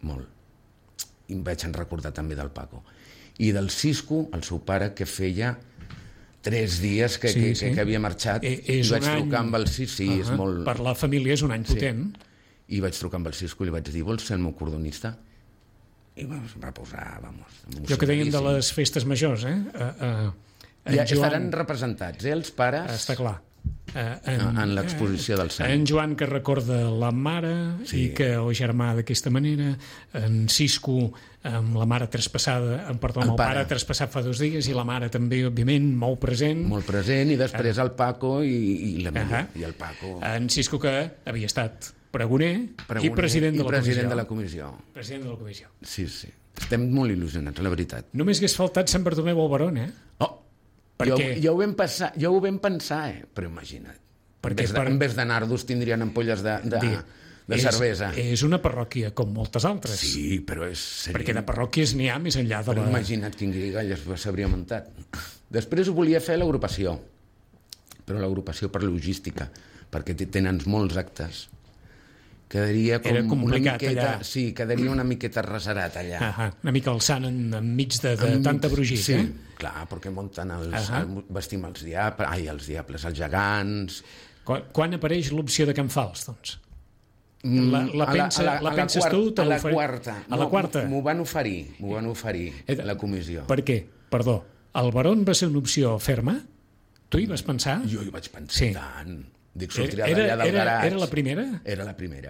molt. I em vaig recordar també del Paco. I del Cisco, el seu pare, que feia 3 dies que havia marxat, i vaig trucar amb el Cisco. És molt... Per la família és un any potent. I vaig trucar amb el Cisco i li vaig dir, vols ser el meu cordonista? I em va posar, allò que deien de les festes majors, ja estaran representats, els pares... Està clar. En l'exposició del sant. En Joan, que recorda la mare i que el germà d'aquesta manera, en Cisco amb la mare traspassada, amb el pare traspassat fa 2 dies, i la mare també, òbviament, molt present, i després el Paco i l'Emili, i el Paco. En Cisco, que havia estat pregoner i president de la comissió. President de la comissió. Sí. Estem molt il·lusionats, la veritat. Només hagués faltat Sant Bartomeu al Barón, Ja ho vam pensar, però imagina't. En vez de nardos tindrien ampolles de cervesa. És una parròquia com moltes altres. Sí, però perquè de parròquies n'hi ha més enllà de però imagina't quin guirigall s'hauria muntat. Després ho volia fer l'agrupació, però l'agrupació per logística, perquè tenen molts actes. Quedaria com era complicat una miqueta, allà. Sí, quedaria una miqueta reserat allà. Una mica alçant enmig de tanta brugit. Sí, clar, perquè munten vestim els diables, els gegants... Quan apareix l'opció de Can Fals, doncs? La penses tu? A la quarta. A la quarta? M'ho van oferir la comissió. Per què? Perdó, el Barón va ser una opció ferma? Tu hi vas pensar? Jo hi vaig pensar tant... Dic, sortirà d'allà del garatge. Era la primera? Era la primera.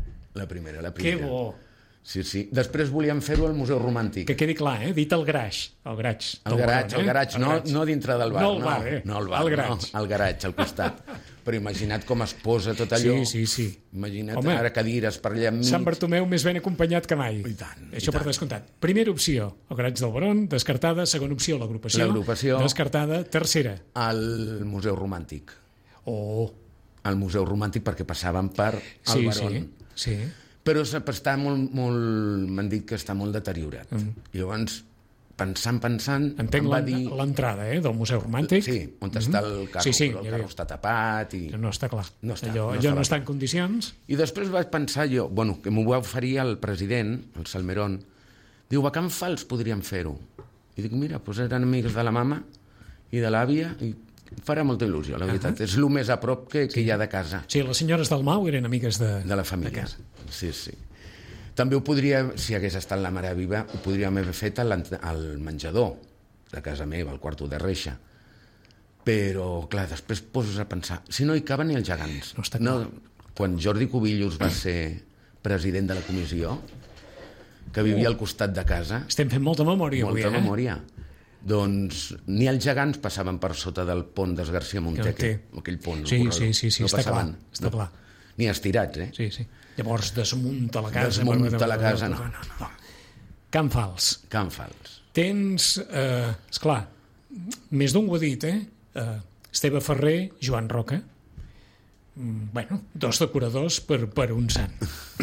Que bo! Sí. Després volíem fer-ho al Museu Romàntic. Que quedi clar, dit el garatge. El garatge, no dintre del bar. No el bar, no el bar, el garatge, al costat. Però imagina't com es posa tot allò. Sí. Imagina't ara cadires per allà enmig. Sant Bartomeu més ben acompanyat que mai. I tant. Això per descomptat. Primera opció, el garatge del Barón, descartada. Segona opció, l'agrupació. Descartada. Tercera. El Museu Romàntic. Al Museu Romàntic, perquè passaven per el Barón. Sí. Però està m'han dit que està molt deteriorat. I llavors, pensant, entenc l'entrada del Museu Romàntic. Sí, on està el carro, però el carro està tapat. No està clar. Allò no està en condicions. I després vaig pensar jo, que m'ho va oferir el president, el Salmerón, diu, a Can Fals podríem fer-ho. I dic, mira, eren amics de la mama i de l'àvia, i farà molta il·lusió, la veritat. És el més a prop que hi ha de casa. Sí, les senyores del Mau eren amigues de la família. Sí. També ho podria, si hagués estat la mare viva, ho podríem haver fet al menjador de casa meva, al quarto de reixa. Però, clar, després poses a pensar, si no hi caben ni els gegants. No està clar. Quan Jordi Cubillos va ser president de la comissió, que vivia al costat de casa... Estem fent molta memòria avui, Molta memòria. Doncs ni els gegants passaven per sota del pont d'Esgarcia Monteque, aquell pont. Sí, està clar. Ni estirats, Sí. Llavors desmunta la casa. No. Can Fals. Tens, esclar, més d'un ho ha dit, Esteve Ferrer, Joan Roca. Dos decoradors per un sant.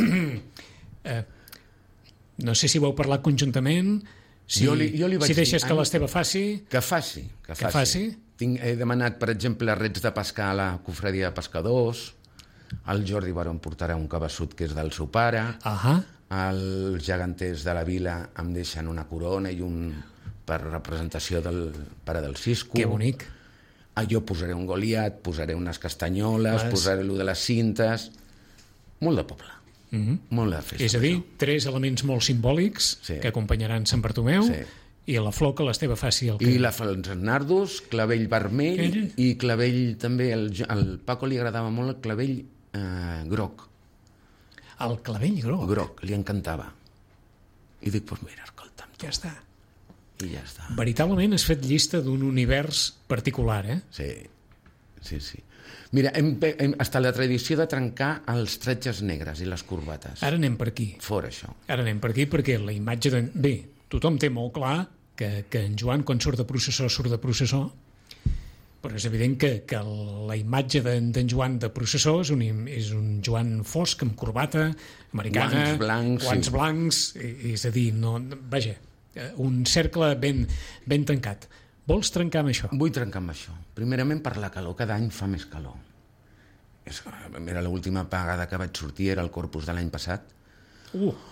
No sé si vau parlar conjuntament... Si deixes que l'Esteve faci... Que faci. He demanat, per exemple, rets de pescar a la cofradia de pescadors. El Jordi Baró em portarà un cabeçut que és del seu pare. Els geganters de la vila em deixen una corona i per representació del pare del Cisco. Que bonic. Jo posaré un Goliat, posaré unes castanyoles, posaré allò de les cintes. Molt de poble. Molt de festa. És a dir, 3 elements molt simbòlics que acompanyaran Sant Bartomeu i la flor que l'Esteve faci el que... I els nardos, clavell vermell i clavell també, al Paco li agradava molt el clavell groc. El clavell groc? Groc, li encantava. I dic, doncs mira, escolta'm. Ja està. I ja està. Veritablement has fet llista d'un univers particular, Sí. Mira, està la tradició de trencar els tretges negres i les corbates. Ara anem per aquí. Fora això. Ara anem per aquí perquè la imatge de... Bé, tothom té molt clar que en Joan, quan surt de processó, però és evident que la imatge d'en Joan de processó és un Joan fosc, amb corbata, americana, guants blancs, és a dir, un cercle ben tancat. Vols trencar amb això? Vull trencar amb això. Primerament per la calor. Cada any fa més calor. Era l'última vegada que vaig sortir, era el Corpus de l'any passat.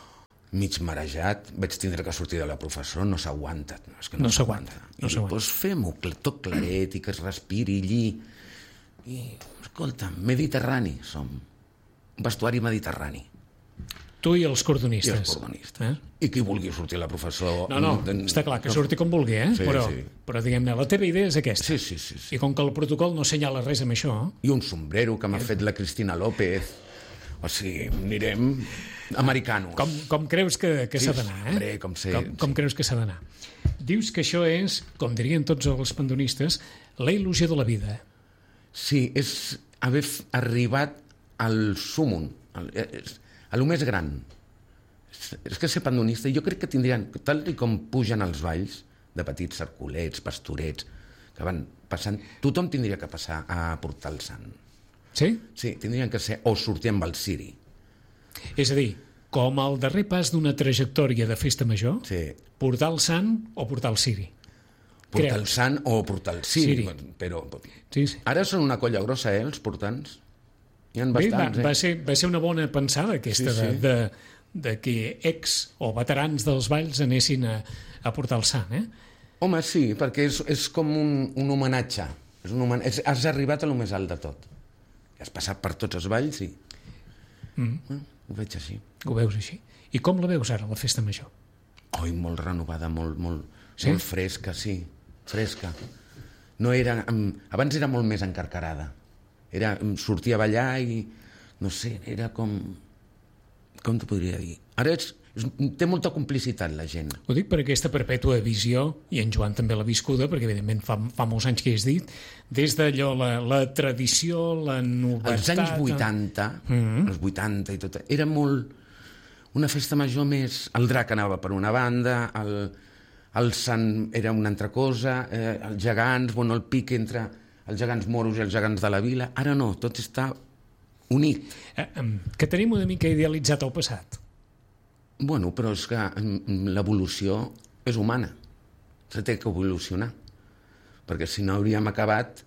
mig marejat, vaig tindre que sortir de la professora, no s'aguanta. No s'aguanta. I doncs fem-ho tot claret i que es respiri allí. I, escolta, mediterrani som. Un vestuari mediterrani. Tu i els cordonistes. I els cordonistes. I qui vulgui sortir la professor... No, està clar, que surti com vulgui, Sí, però diguem-ne, la teva idea és aquesta. Sí. I com que el protocol no assenyala res amb això... I un sombrero que m'ha fet la Cristina López. O sigui, anirem americanos. Com creus que s'ha d'anar, Hombre, com creus que s'ha d'anar. Dius que això és, com dirien tots els pandonistes, la il·lusió de la vida. Sí, és haver arribat al súmum, a lo més gran. És que ser pandonista, jo crec que tindrien, tal com pugen els valls, de petits cerculets, pastorets, que van passant, tothom tindria que passar a portar el sant. Sí? Sí, tindrien que ser, o sortir amb el ciri. És a dir, com el darrer pas d'una trajectòria de festa major, portar el sant o portar el ciri. Portar el sant o portar el ciri. Però sí. Ara són una colla grossa, els portants. Hi ha bastants. Va ser una bona pensada aquesta de que ex o veterans dels valls anessin a portar el sant, Home, sí, perquè és com un homenatge. Has arribat a lo més alt de tot. Has passat per tots els valls i... Ho veig així. Ho veus així. I com la veus ara, la festa major? Molt renovada, molt fresca, sí. Fresca. No era... Abans era molt més encarcarada. Sortia a ballar i... No sé, era com... Com t'ho podria dir? Ara té molta complicitat la gent. Ho dic per aquesta perpètua visió, i en Joan també l'ha viscuda, perquè evidentment fa molts anys que has dit, des d'allò, la tradició, la novetat... Els anys 80, els 80 i tot, era molt... Una festa major més... El drac anava per una banda, el sant era una altra cosa, els gegants, el pic entre els gegants moros i els gegants de la vila. Ara no, tot està unit. Que tenim una mica idealitzat el passat. Però és que l'evolució és humana. Se té que evolucionar. Perquè si no hauríem acabat...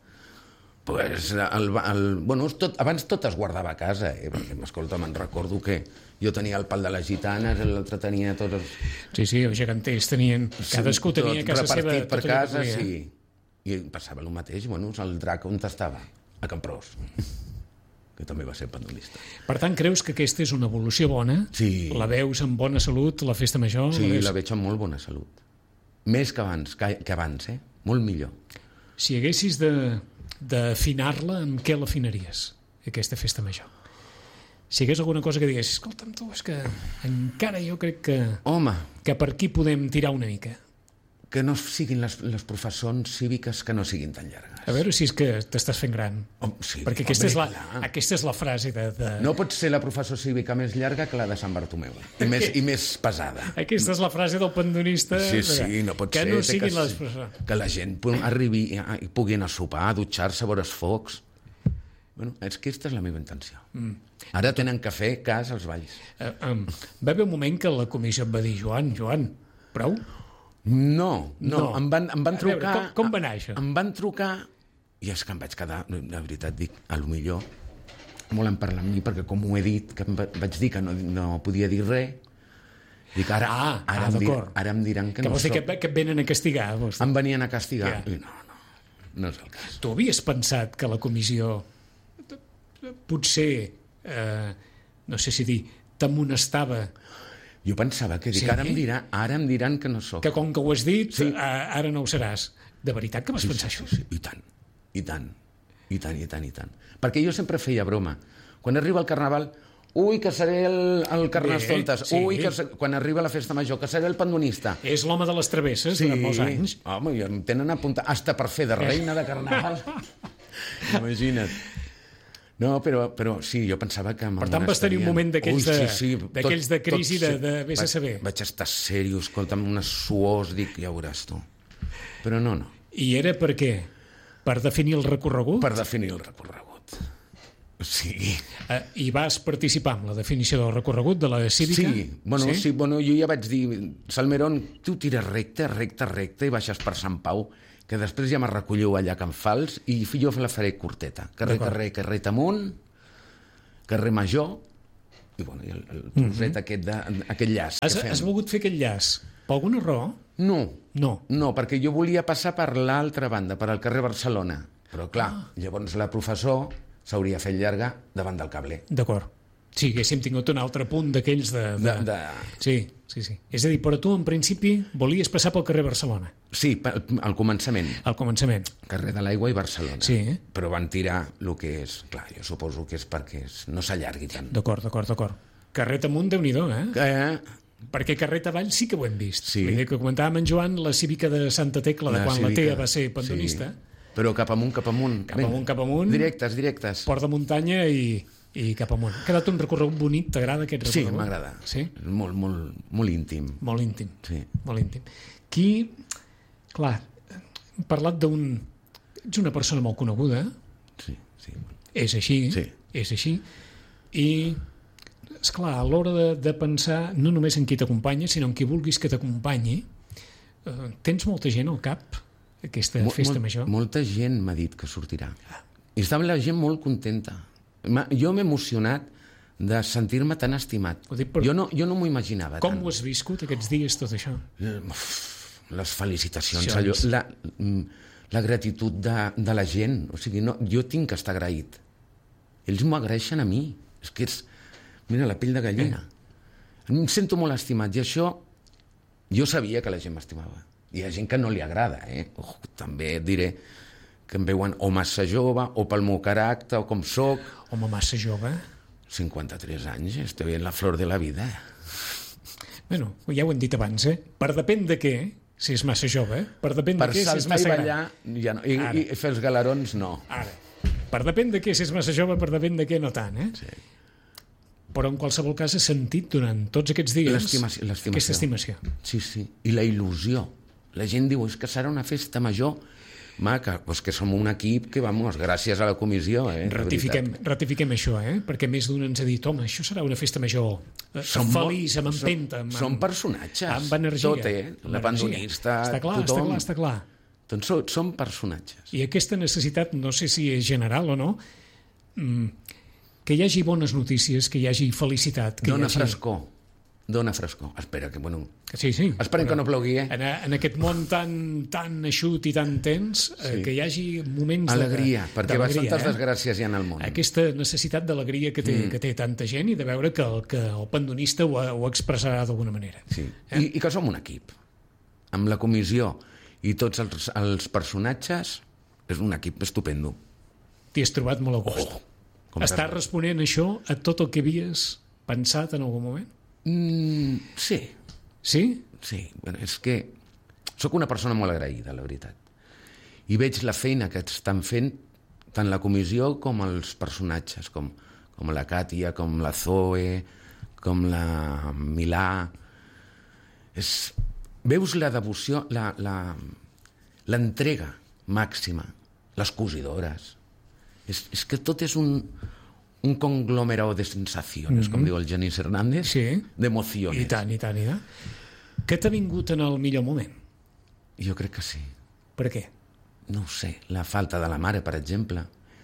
abans tot es guardava a casa, perquè, escolta, me'n recordo que jo tenia el pal de les gitanes, l'altre tenia tots els... Sí, els geganters tenien... Cadascú tenia casa seva... Repartit per casa, sí. I passava el mateix, el drac on estava? A Camprós. Que també va ser pandonista. Per tant, creus que aquesta és una evolució bona? Sí. La veus amb bona salut, la festa major? Sí, la veig amb molt bona salut. Més que abans, Molt millor. Si haguessis d'afinar-la, amb què l'afinaries, aquesta festa major? Si hi hagués alguna cosa que digués, escolta'm tu, és que encara jo crec que... Home! Que per aquí podem tirar una mica. Que no siguin les professons cíviques que no siguin tan llargues. A veure si és que t'estàs fent gran. Sí, perquè aquesta és la frase de... No pot ser la professó cívica més llarga que la de Sant Bartomeu. I més pesada. Aquesta és la frase del pandonista. Sí, no pot ser. Que no siguin les professors. Que la gent arribi i puguin a sopar, a dutxar-se, a veure els focs. És que aquesta és la meva intenció. Ara tenen que fer cas als balls. Va haver un moment que la comissió em va dir, Joan, prou? No. Em van trucar... Veure, com va anar això? Em van trucar i és que em vaig quedar, la veritat dic, a lo millor volen parlar amb mi perquè com ho he dit, que vaig dir que no podia dir res, dic ara em diran que no soc. Que et venen a castigar. Em venien a castigar. I no és el cas. Tu havies pensat que la comissió potser, no sé si dir, t'amonestava? Jo pensava que ara em diran que no sóc. Que com que ho has dit, ara no ho seràs. De veritat que vas pensar això? Sí, i tant. Perquè jo sempre feia broma. Quan arriba el carnaval, que seré el Carnestoltes. Quan arriba la festa major, que seré el pandonista. És l'home de les travesses durant molts anys. Home, ja em tenen apuntat hasta per fer de reina de carnaval. Imagina't. No, però sí, jo pensava que... Per tant, vas tenir un moment d'aquells de crisi de vés a saber. Vaig estar seriós, escolta'm, unes suors, dic, ja veuràs tu. Però no. I era per què? Per definir el recorregut? Per definir el recorregut. Sí. I vas participar en la definició del recorregut de la cívica? Sí, jo ja vaig dir, Salmerón, tu tires recte i baixes per Sant Pau, que després ja me recolliu allà a Can Fals i jo la faré curteta. Carrer amunt, carrer Major I, bueno, i el trosset aquest llaç. Has volgut fer aquest llaç per alguna raó? No, perquè jo volia passar per l'altra banda, per al carrer Barcelona. Però, clar, llavors la professor s'hauria fet llarga davant del cable. D'acord. Sí, haguéssim tingut un altre punt d'aquells de... Sí. És a dir, però tu, en principi, volies passar pel carrer Barcelona. Sí, al començament. Al començament. Carrer de l'Aigua i Barcelona. Sí. Però van tirar el que és... Clar, jo suposo que és perquè no s'allargui tant. D'acord. Carret amunt, Déu-n'hi-do, Perquè carret avall sí que ho hem vist. Sí. Que comentàvem en Joan la cívica de Santa Tecla, de quan la Tea va ser pandonista. Sí. Però cap amunt. Cap amunt. Directes. Port de muntanya i cap amunt. Ha quedat un recorregut bonic, t'agrada aquest recorregut? Sí, m'agrada. Sí? Molt íntim. Molt íntim. Sí. Molt íntim. Clar, hem parlat d'un... Ets una persona molt coneguda. Sí. És així. Sí. És així. I, esclar, a l'hora de pensar no només en qui t'acompanya, sinó en qui vulguis que t'acompanyi, tens molta gent al cap, aquesta festa major? Molta gent m'ha dit que sortirà. I estava la gent molt contenta. Jo m'he emocionat de sentir-me tan estimat. Jo no m'ho imaginava tant. Com ho has viscut aquests dies, tot això? Les felicitacions, la gratitud de la gent. O sigui, jo tinc que estar agraït. Ells m'ho agraeixen a mi. És que mira, la pell de gallina. Em sento molt estimat i això jo sabia que la gent m'estimava. Hi ha gent que no li agrada, també et diré que em veuen o massa jove, o pel meu caràcter, o com soc. Home, massa jove? 53 anys, estoy en la flor de la vida. Bueno, ja ho hem dit abans, Per depèn de què, si és massa jove, Per depèn de què, si és massa gran. Per saltar i ballar, ja no. I fer els galerons, no. Ara, per depèn de què, si és massa jove, per depèn de què, no tant, Sí. Però en qualsevol cas has sentit durant tots aquests dies l'estimació. Aquesta estimació. Sí. I la il·lusió. La gent diu, és que serà una festa major maca, doncs que som un equip que, vamos, gràcies a la comissió, Ratifiquem això, perquè més d'un ens ha dit, home, això serà una festa major feliç, amb empenta. Són personatges. Amb energia. Tot, la pandonista, tothom. Està clar. Doncs són personatges. I aquesta necessitat, no sé si és general o no, que hi hagi bones notícies, que hi hagi felicitat. Dona frescor. Espera que, bueno... Sí. Esperem que no plogui, En aquest món tan eixut i tan tens, que hi hagi moments alegria, perquè bastantes desgràcies hi ha en el món. Aquesta necessitat d'alegria que té tanta gent i de veure que el pandonista ho expressarà d'alguna manera. Sí. I que som un equip. Amb la comissió i tots els personatges, és un equip estupendo. T'hi has trobat molt a gust. Estàs responent això a tot el que havies pensat en algun moment? Sí. Sí? Sí, bueno, és que sóc una persona molt agraïda, la veritat. I veig la feina que estan fent tant la comissió com els personatges, com la Càtia, com la Zoe, com la Milà. Veus la devoció, l'entrega màxima, les cosidores. És que tot és un conglomerado de sensaciones, com diu el Genís Hernández, d'emociones. I tant. Què t'ha vingut en el millor moment? Jo crec que sí. Per què? No ho sé. La falta de la mare, per exemple.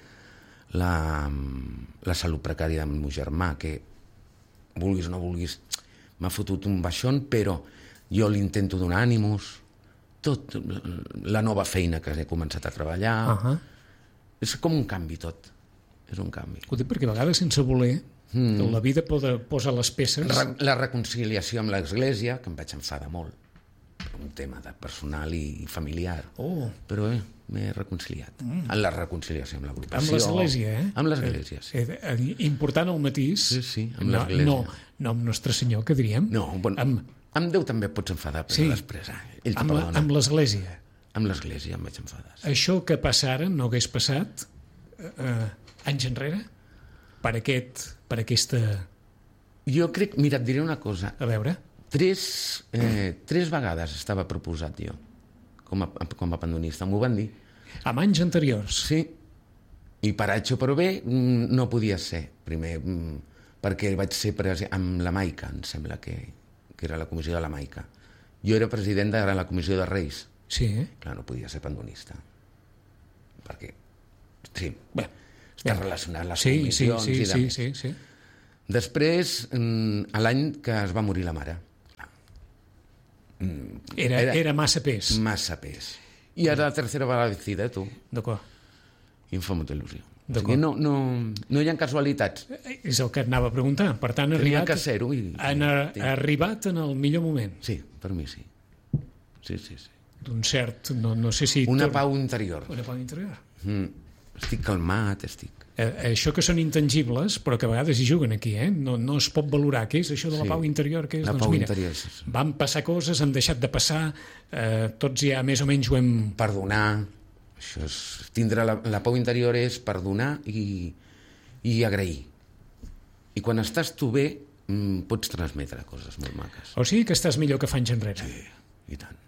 La salut precària del meu germà, que vulguis o no vulguis, m'ha fotut un baixón, però jo li intento donar ànims. Tot, la nova feina que he començat a treballar. És com un canvi tot. És un canvi. Ho dic perquè a vegades, sense voler, la vida posa les peces... La reconciliació amb l'Església, que em vaig enfadar molt, un tema de personal i familiar, però m'he reconciliat. En la reconciliació amb l'agrupació. Amb l'Església, Amb l'Església, sí. Important el matís. Sí, amb l'Església. No amb Nostre Senyor, que diríem. No, amb Déu també pots enfadar, però després ell te perdona. Amb l'Església. Amb l'Església em vaig enfadar. Això que passa ara no hagués passat anys enrere? Per aquesta... Jo crec... Mira, et diré una cosa. A veure. 3 vegades estava proposat jo com a pandonista. M'ho van dir. Amb anys anteriors? Sí. I per H o per B no podia ser. Primer, perquè vaig ser amb la Maica, em sembla que era la comissió de la Maica. Jo era president de la comissió de Reis. Sí. Clar, no podia ser pandonista. Perquè... Sí, està relacionat les comissions. Sí. Després, a l'any que es va morir la mare. Era massa pes. Massa pes. I ara la tercera va la vencida, tu. D'acord. I em fa molta il·lusió. O sigui, no hi ha casualitats. És el que et anava a preguntar. Per tant, han arribat en el millor moment. Sí, per mi sí. Sí. D'un cert... No sé si... Una pau interior. Una pau interior. Estic calmat, això que són intangibles, però que a vegades hi juguen aquí, no es pot valorar. Què és això de la pau interior? Què és? La pau interior. Van passar coses, han deixat de passar, tots ja més o menys ho hem... Perdonar, això és, tindre la pau interior és perdonar i agrair. I quan estàs tu bé, pots transmetre coses molt maques. O sigui que estàs millor que fa anys enrere. Sí, i tant.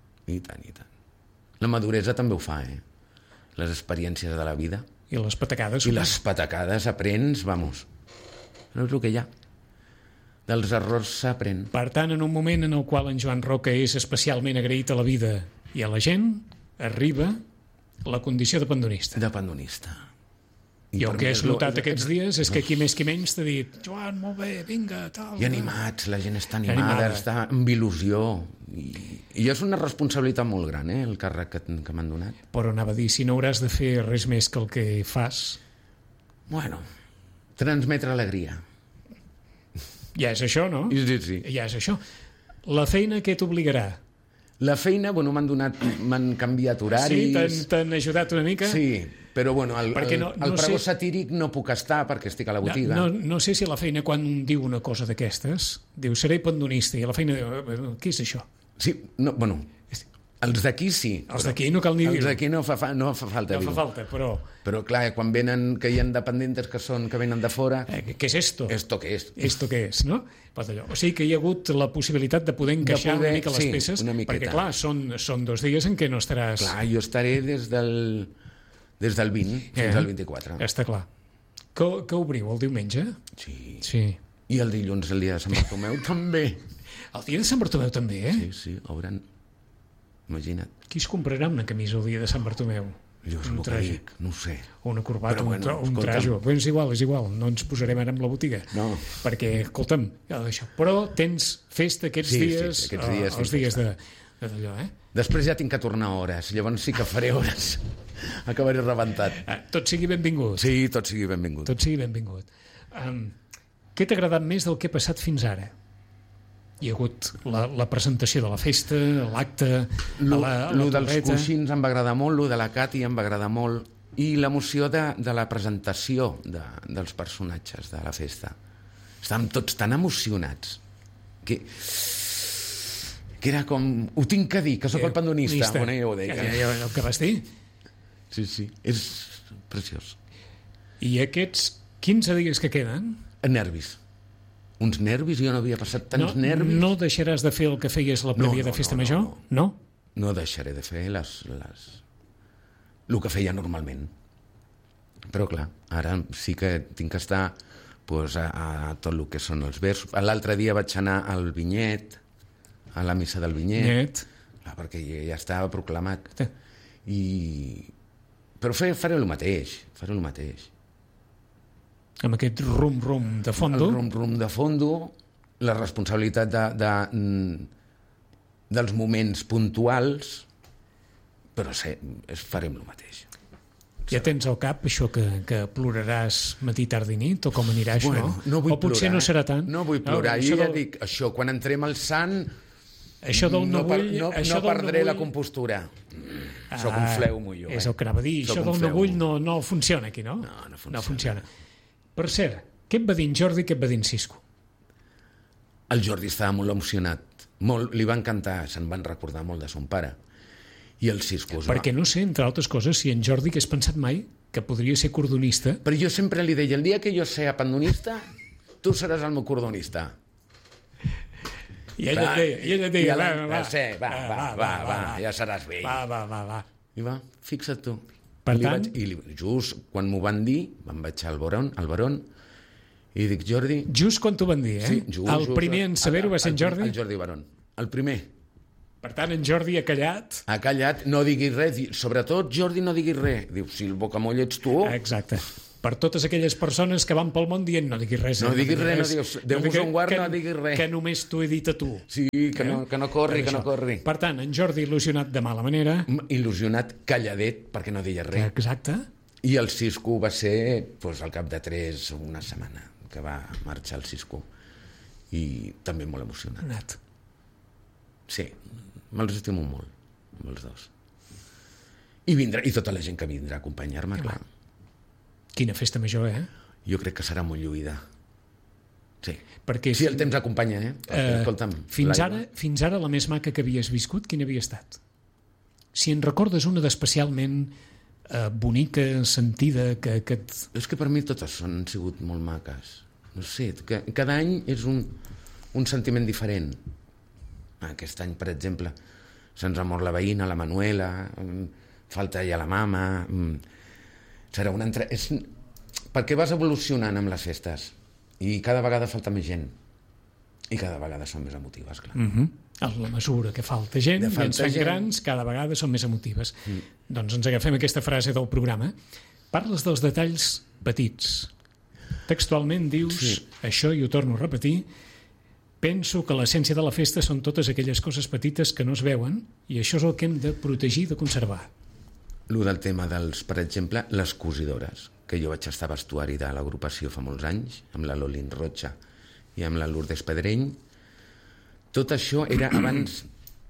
La maduresa també ho fa, les experiències de la vida. I les patacades. I les patacades aprens, vamos. No és el que hi ha. Dels errors s'aprèn. Per tant, en un moment en el qual en Joan Roca és especialment agraït a la vida i a la gent, arriba la condició de pandonista. De pandonista. I el que has notat aquests dies és que qui més qui menys t'ha dit Joan, molt bé, vinga, tal... I animats, la gent està animada, està amb il·lusió. I és una responsabilitat molt gran, el càrrec que m'han donat. Però anava a dir, si no hauràs de fer res més que el que fas... Bueno, transmetre alegria. Ja és això, no? Sí. Ja és això. La feina què t'obligarà? La feina, bueno, m'han canviat horaris... Sí, t'han ajudat una mica? Sí, però bueno, el pregó satíric no puc estar perquè estic a la botiga. No sé si a la feina, quan diu una cosa d'aquestes, diu, seré pandonista, i a la feina diu, què és això? Sí, no, bueno, els d'aquí sí. Els d'aquí no cal ni dir-ho. Els d'aquí no fa falta dir-ho. No fa falta, però... Però clar, quan venen, que hi ha dependentes que venen de fora... ¿Qué es esto? ¿Esto qué es? Esto qué es, no? O sigui que hi ha hagut la possibilitat de poder encaixar una mica les peces, perquè clar, són 2 dies en què no estaràs... Clar, jo estaré des del 20 fins al 24. Està clar. Que obriu el diumenge? Sí. I el dilluns, el dia de Sant Bartomeu, també. El dia de Sant Bartomeu també, Sí, obren... Imagina't. Qui es comprarà una camisa el dia de Sant Bartomeu? Jo és el que dic, no ho sé. O una corbata, un trajo. Però és igual, no ens posarem ara amb la botiga. No. Perquè, escolta'm, però tens festa aquests dies, els dies d'allò, Després ja tinc que tornar hores, llavors sí que faré hores. Acabaré rebentat. Tot sigui benvingut. Sí, tot sigui benvingut. Què t'ha agradat més del que ha passat fins ara? Hi ha hagut la presentació de la festa, l'acte... Lo dels coixins em va agradar molt, lo de la Cati em va agradar molt, i l'emoció de la presentació dels personatges de la festa. Estàvem tots tan emocionats que era com... Ho tinc que dir, que sóc el pandonista. Bueno, ja ho deia. El que vas dir. Sí, és preciós. I aquests 15 dies que queden... Nervis. Uns nervis, jo no havia passat tants nervis. No deixaràs de fer el que feies la prèvia de festa major? No? No deixaré de fer el que feia normalment. Però clar, ara sí que tinc que estar a tot el que són els versos. L'altre dia vaig anar al Vinyet, a la missa del Vinyet, perquè ja estava proclamat. Però faré el mateix. Amb aquest rum-rum de fondo. El rum-rum de fondo, la responsabilitat dels moments puntuals, però farem el mateix. Ja tens al cap això que ploraràs matí, tard i nit, o com anirà això? No vull o potser plorar, no serà tant. No vull plorar, jo ja dic, això, quan entrem al Sant, no perdré la compostura. Soc un fleu mullo. És el que anava a dir, això del no vull no funciona aquí, no? No funciona. Per cert, què et va dir en Jordi, què et va dir en Cisco? El Jordi estava molt emocionat, li va encantar, se'n van recordar molt de son pare. I el Cisco... Perquè no sé, entre altres coses, si en Jordi que has pensat mai que podria ser cordonista... Però jo sempre li deia, el dia que jo sea pandonista, tu seràs el meu cordonista. I ella et deia, va, ja seràs vell. Va. I va, fixa't tu. Per tant... Just quan m'ho van dir, me'n vaig al Barón, i dic, Jordi... Just quan t'ho van dir, Sí, el primer en saber-ho va ser en Jordi? El Jordi Barón, el primer. Per tant, en Jordi ha callat... Ha callat, no diguis res, sobretot, Jordi, no diguis res. Diu, si el bocamoll ets tu... Exacte. per totes aquelles persones que van pel món dient no diguis res. No diguis res, Déu-vos en guard, no diguis res. Que només t'ho he dit a tu. Sí, que no corri, que no corri. Per tant, en Jordi il·lusionat de mala manera. Il·lusionat calladet perquè no digués res. Exacte. I el Cisco va ser al cap de 3 o una setmana que va marxar el Cisco. I també molt emocionat. Sí, me'ls estimo molt, amb els dos. I tota la gent que vindrà a acompanyar-me, clar. Quina festa major, Jo crec que serà molt lluïda. Sí. Perquè si el temps acompanya, Perquè, escolta'm, fins ara la més maca que havies viscut, quina havia estat? Si en recordes una d'especialment bonica, sentida, que... És que per mi totes han sigut molt maques. No sé, cada any és un sentiment diferent. Aquest any, per exemple, se'ns ha mort la veïna, la Manuela, falta ja la mama... Serà una perquè vas evolucionant amb les festes i cada vegada falta més gent i cada vegada són més emotives, clar. A la mesura que falta gent i ens fem grans, cada vegada són més emotives. Doncs ens agafem aquesta frase del programa. Parles dels detalls petits. Textualment dius, això i ho torno a repetir, penso que l'essència de la festa són totes aquelles coses petites que no es veuen i això és el que hem de protegir i de conservar. Lo del tema dels, per exemple, les cosidores, que jo vaig estar a vestuari de l'agrupació fa molts anys, amb la Lolín Rocha i amb la Lourdes Pedreny. Tot això era abans...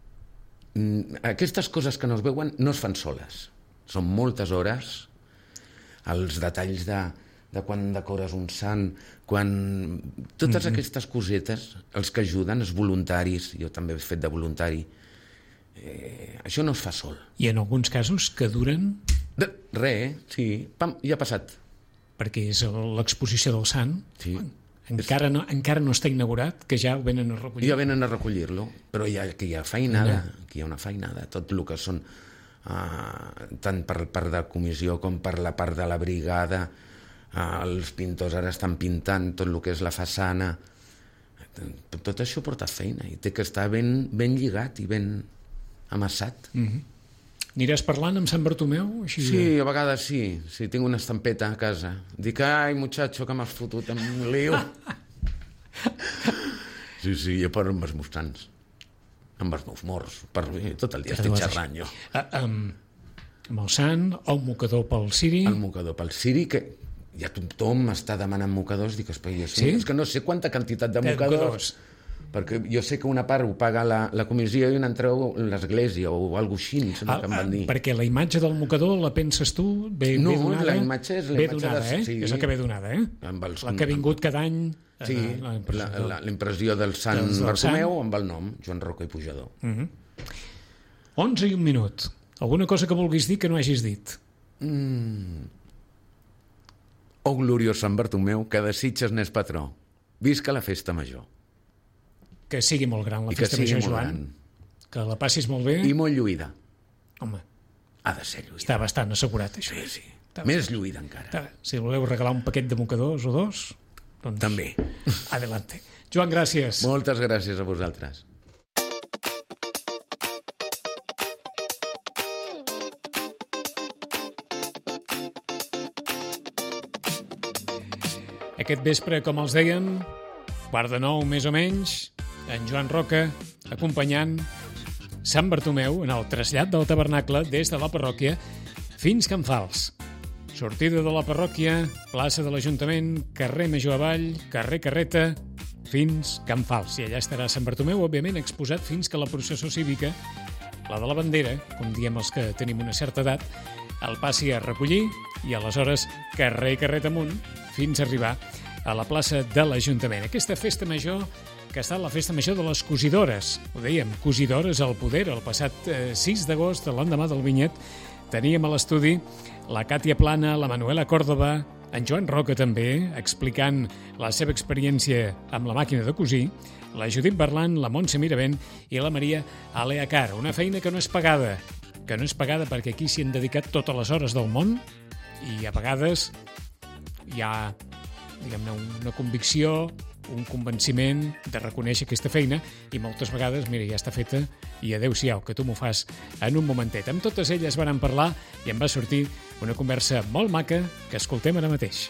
Aquestes coses que no es veuen no es fan soles. Són moltes hores, els detalls de quan decores un sant, quan... Totes aquestes cosetes, els que ajuden, els voluntaris, jo també he fet de voluntari, això no es fa sol. I en alguns casos que duren... sí. Pam, ja ha passat. Perquè és l'exposició del sant. Sí. Encara no està inaugurat, que ja ho venen a recollir. Ja venen a recollir-lo, però hi ha feinada, que hi ha una feinada. Tot el que són, tant per part de comissió com per la part de la brigada, els pintors ara estan pintant tot el que és la façana. Tot això porta feina i té que estar ben lligat i ben amassat. Aniràs parlant amb Sant Bartomeu? Així sí, a vegades sí. Sí, tinc una estampeta a casa. Dic, ai, muchacho, que m'has fotut en un lío. Sí, jo parlo amb els meus sants. Amb els meus morts. Tot el dia estic xerrant, jo. Amb el sant, el mocador pel ciri... El mocador pel ciri, que ja tothom m'està demanant mocadors. Dic, és que no sé quanta quantitat de mocadors... Perquè jo sé que una part ho paga la comissió i una altra l'església o alguna cosa així, que em van dir. Perquè la imatge del mocador la penses tu? Ve donada? No, la imatge és la imatge donada, de... Sí. És la que ve donada, La que ha vingut cada any... Sí, la impressió del Sant Bartomeu amb el nom, Joan Roca i Pujador. 11 i 1 minut. Alguna cosa que vulguis dir que no hagis dit? Oh, gloriós Sant Bartomeu, que de Sitges n'és patró. Visca la festa major. Que sigui molt gran la festa major, Joan. Que la passis molt bé. I molt lluïda. Home. Ha de ser lluïda. Està bastant assegurat, això. Sí. Més lluïda encara. Si voleu regalar un paquet de mocadors o dos, doncs... També. Adelante. Joan, gràcies. Moltes gràcies a vosaltres. Aquest vespre, com els deien, 8:45, més o menys, en Joan Roca, acompanyant Sant Bartomeu en el trasllat del tabernacle des de la parròquia fins Can Fals. Sortida de la parròquia, plaça de l'Ajuntament, carrer Major avall, carrer Carreta, fins Can Fals. I allà estarà Sant Bartomeu, òbviament, exposat fins que la processó cívica, la de la bandera, com diem els que tenim una certa edat, el passi a recollir i aleshores carrer Carreta amunt fins a arribar a la plaça de l'Ajuntament. Aquesta festa major que ha estat la festa major de les cosidores. Ho dèiem, cosidores al poder. El passat 6 d'agost, l'endemà del Vinyet, teníem a l'estudi la Càtia Plana, la Manuela Còrdova, en Joan Roca també, explicant la seva experiència amb la màquina de cosir, la Judit Berlan, la Montse Miravent i la Maria Aleacar. Una feina que no és pagada, perquè aquí s'hi han dedicat totes les hores del món i a vegades hi ha, diguem-ne, una convicció, un convenciment de reconèixer aquesta feina i moltes vegades, mira, ja està feta i adeu-siau, que tu m'ho fas en un momentet. Amb totes elles vàrem parlar i em va sortir una conversa molt maca que escoltem ara mateix.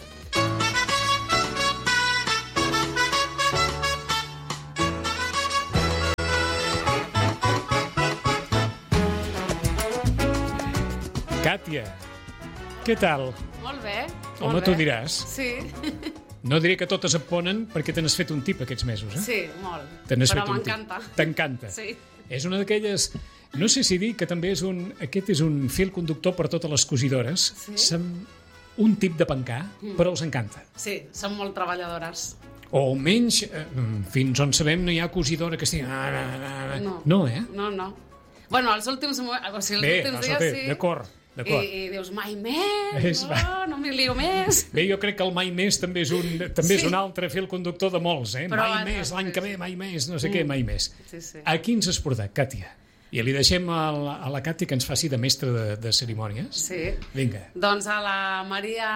Càtia, què tal? Molt bé. Home, tu diràs. Sí. No diré que totes et ponen perquè te n'has fet un tip aquests mesos, eh? Sí, molt. Però m'encanta. T'encanta. Sí. És una d'aquelles... No sé si dir que també aquest és un fil conductor per totes les cosidores. Sí. Són un tip de pencar, però els encanta. Sí, són molt treballadores. O almenys, fins on sabem, no hi ha cosidora que estigui... No. No, eh? No. Bueno, els últims dies sí. D'acord. I dius, mai més, no m'hi lio més. Bé, jo crec que el mai més també és un altre fil conductor de molts, eh? Però mai més, l'any que ve, mai més, no sé què, mai més. Sí. Aquí ens has portat, Càtia. I li deixem a la Càtia que ens faci de mestra de cerimònies. Sí. Vinga. Doncs a la Maria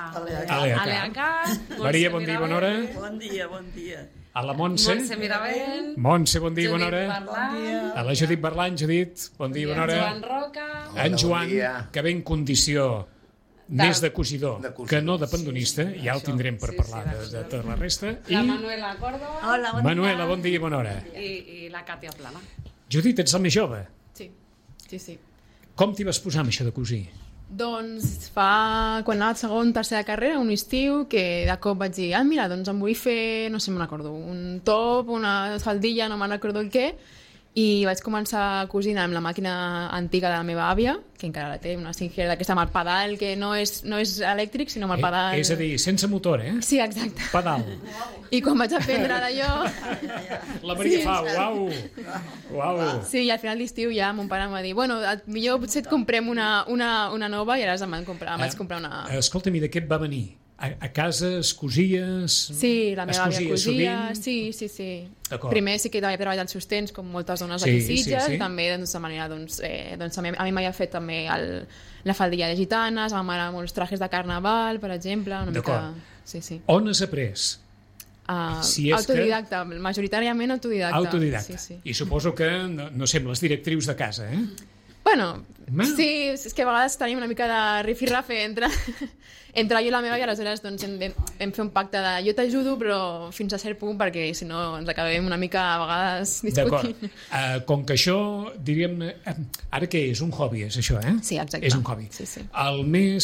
Aleacar. Maria, bon dia, bona hora. Bon dia. A la Montse. Miravent. Montse, bon dia, bona hora. Judit A la Judit Barlan, Judit, bon dia, bona hora. Joan Roca. En Joan, que ve en condició més de cosidor que no de pendonista, ja el tindrem per parlar de tota la resta. La Manuela Córdoba. Hola, bon dia. Manuela, bon dia, bona hora. I la Càtia Plana. Judit, ets la més jove. Sí. Com t'hi vas posar amb això de cosir? Doncs quan anava a segon, tercera carrera, un estiu, que de cop vaig dir, mira, doncs em vull fer, no sé, me'n recordo, un top, una faldilla, no me'n recordo el què, i vaig començar a cosir amb la màquina antiga de la meva àvia, que encara la té, una Singer d'aquesta amb el pedal, que no és elèctric, sinó amb el pedal... És a dir, sense motor, eh? Sí, exacte. Pedal. I quan vaig aprendre d'allò... La Maria fa, uau. Sí, i al final d'estiu ja mon pare em va dir, bueno, millor potser et comprem una nova, i ara em vaig comprar una... Escolta'm, i de què et va venir? A casa es cosies? Sí, la meva àvia cosia. Sovint? Sí. Primer sí que havia treballat sostens, com moltes dones aquí a Sitges, i també de manera, a mi m'havia fet també la faldilla de gitanes, a ma mare molts trajes de carnaval, per exemple. D'acord. Sí. On has après? Autodidacta, majoritàriament autodidacta. Sí. I suposo que no sembles directrius de casa, eh? Bueno, sí, és que a vegades tenim una mica de rifirrafe entre jo i la meva, i aleshores doncs, vam fer un pacte de jo t'ajudo, però fins a cert punt, perquè si no ens acabem una mica a vegades discutint. D'acord. Com que això, diríem... Ara què és? Un hobby, és això, eh? Sí, exacte. És un hobby. Sí. El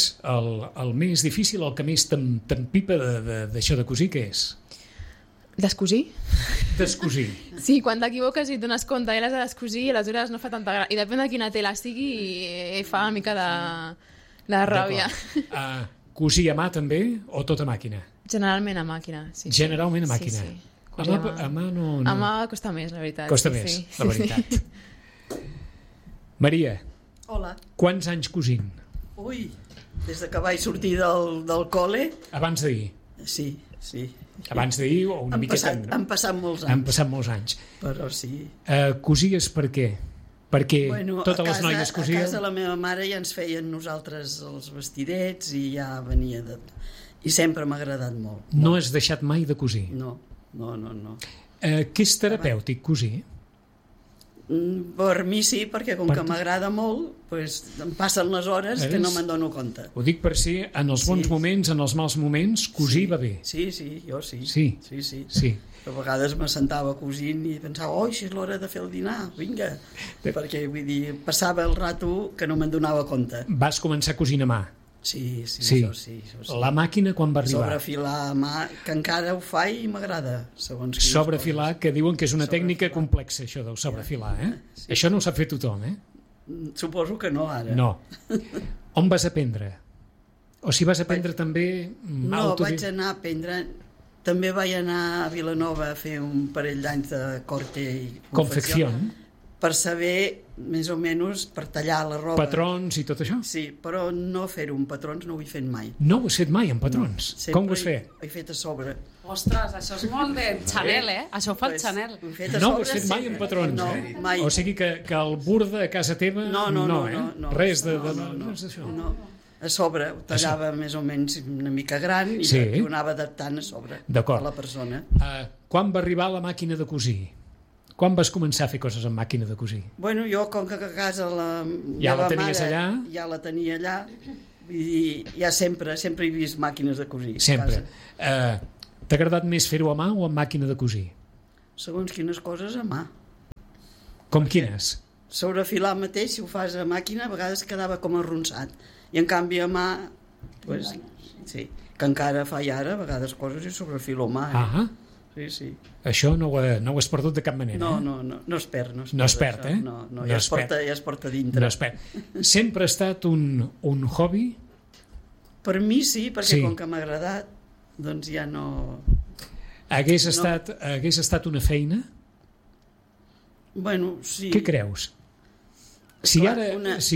més difícil, el que més t'empipa d'això de cosir, què és? Descosir? Descosir. Sí, quan t'equivoques i et dones compte i l'has de descosir, aleshores no fa tanta gràcia. I depèn de quina tela sigui, fa una mica de ràbia. Cosir a mà també o tot a màquina? Generalment a màquina, sí. Generalment a màquina? Sí. A mà no... A mà costa més, la veritat. Costa més, la veritat. Maria. Hola. Quants anys cosint? Ui, des que vaig sortir del col·le... Abans d'ahir? Sí. Abans d'ahir o una miqueta... Han passat molts anys. Han passat molts anys. Però sí. Cosies per què? Perquè totes les noies cosien... A casa la meva mare ja ens feien nosaltres els vestidets i ja venia de... I sempre m'ha agradat molt. No has deixat mai de cosir? No. Què és terapèutic, cosir? Per mi sí, perquè com que m'agrada molt, pues, em passen les hores que no me'n dono compte. Ho dic per si en els bons moments, en els mals moments, cosir va bé. Sí, jo sí. Sí. A vegades me sentava cosint i pensava, si és l'hora de fer el dinar, vinga. Perquè, vull dir, passava el rato que no me'n donava compte. Vas començar cosint a mà? Sí, això sí. La màquina quan va arribar? Sobrefilar a mà, que encara ho fa i m'agrada. Sobrefilar, que diuen que és una tècnica complexa, això del sobrefilar, eh? Sí. Això no ho sap fer tothom, eh? Suposo que no, ara. No. On vas aprendre? O si vas aprendre també... No, vaig anar a aprendre... També vaig anar a Vilanova a fer un parell d'anys de corte i confecció. Per saber, més o menys, per tallar la roba. Patrons i tot això? Sí, però no fer-ho amb patrons no ho he fet mai. No ho has fet mai amb patrons? No. Com ho has fet? He fet a sobre. Ostres, això és molt de Chanel, eh? Això ho fa el Chanel. No ho has fet mai amb patrons, eh? Mai. O sigui que el burde a casa teva... No. Res de... No. a sobre ho tallava més o menys una mica gran i ho anava adaptant a sobre a la persona. Quan va arribar la màquina de cosir? Quan vas començar a fer coses amb màquina de cosir? Bueno, jo, com que a casa ja la tenies allà? Ja la tenia allà i ja sempre he vist màquines de cosir. Sempre. T'ha agradat més fer-ho a mà o amb màquina de cosir? Segons quines coses, a mà. Com quines? Sobrefilar mateix, si ho fas a màquina, a vegades quedava com arronsat. I en canvi a mà, pues, sí, que encara fa i ara, a vegades coses i sobrefilo a mà. Sí. Això no ho has perdut de cap manera. No es perd. No es perd, eh? No, ja es porta dintre. No es perd. Sempre ha estat un hobby? Per mi sí, perquè com que m'ha agradat, doncs ja no... Hagués estat una feina? Bueno, sí. Què creus? Si ara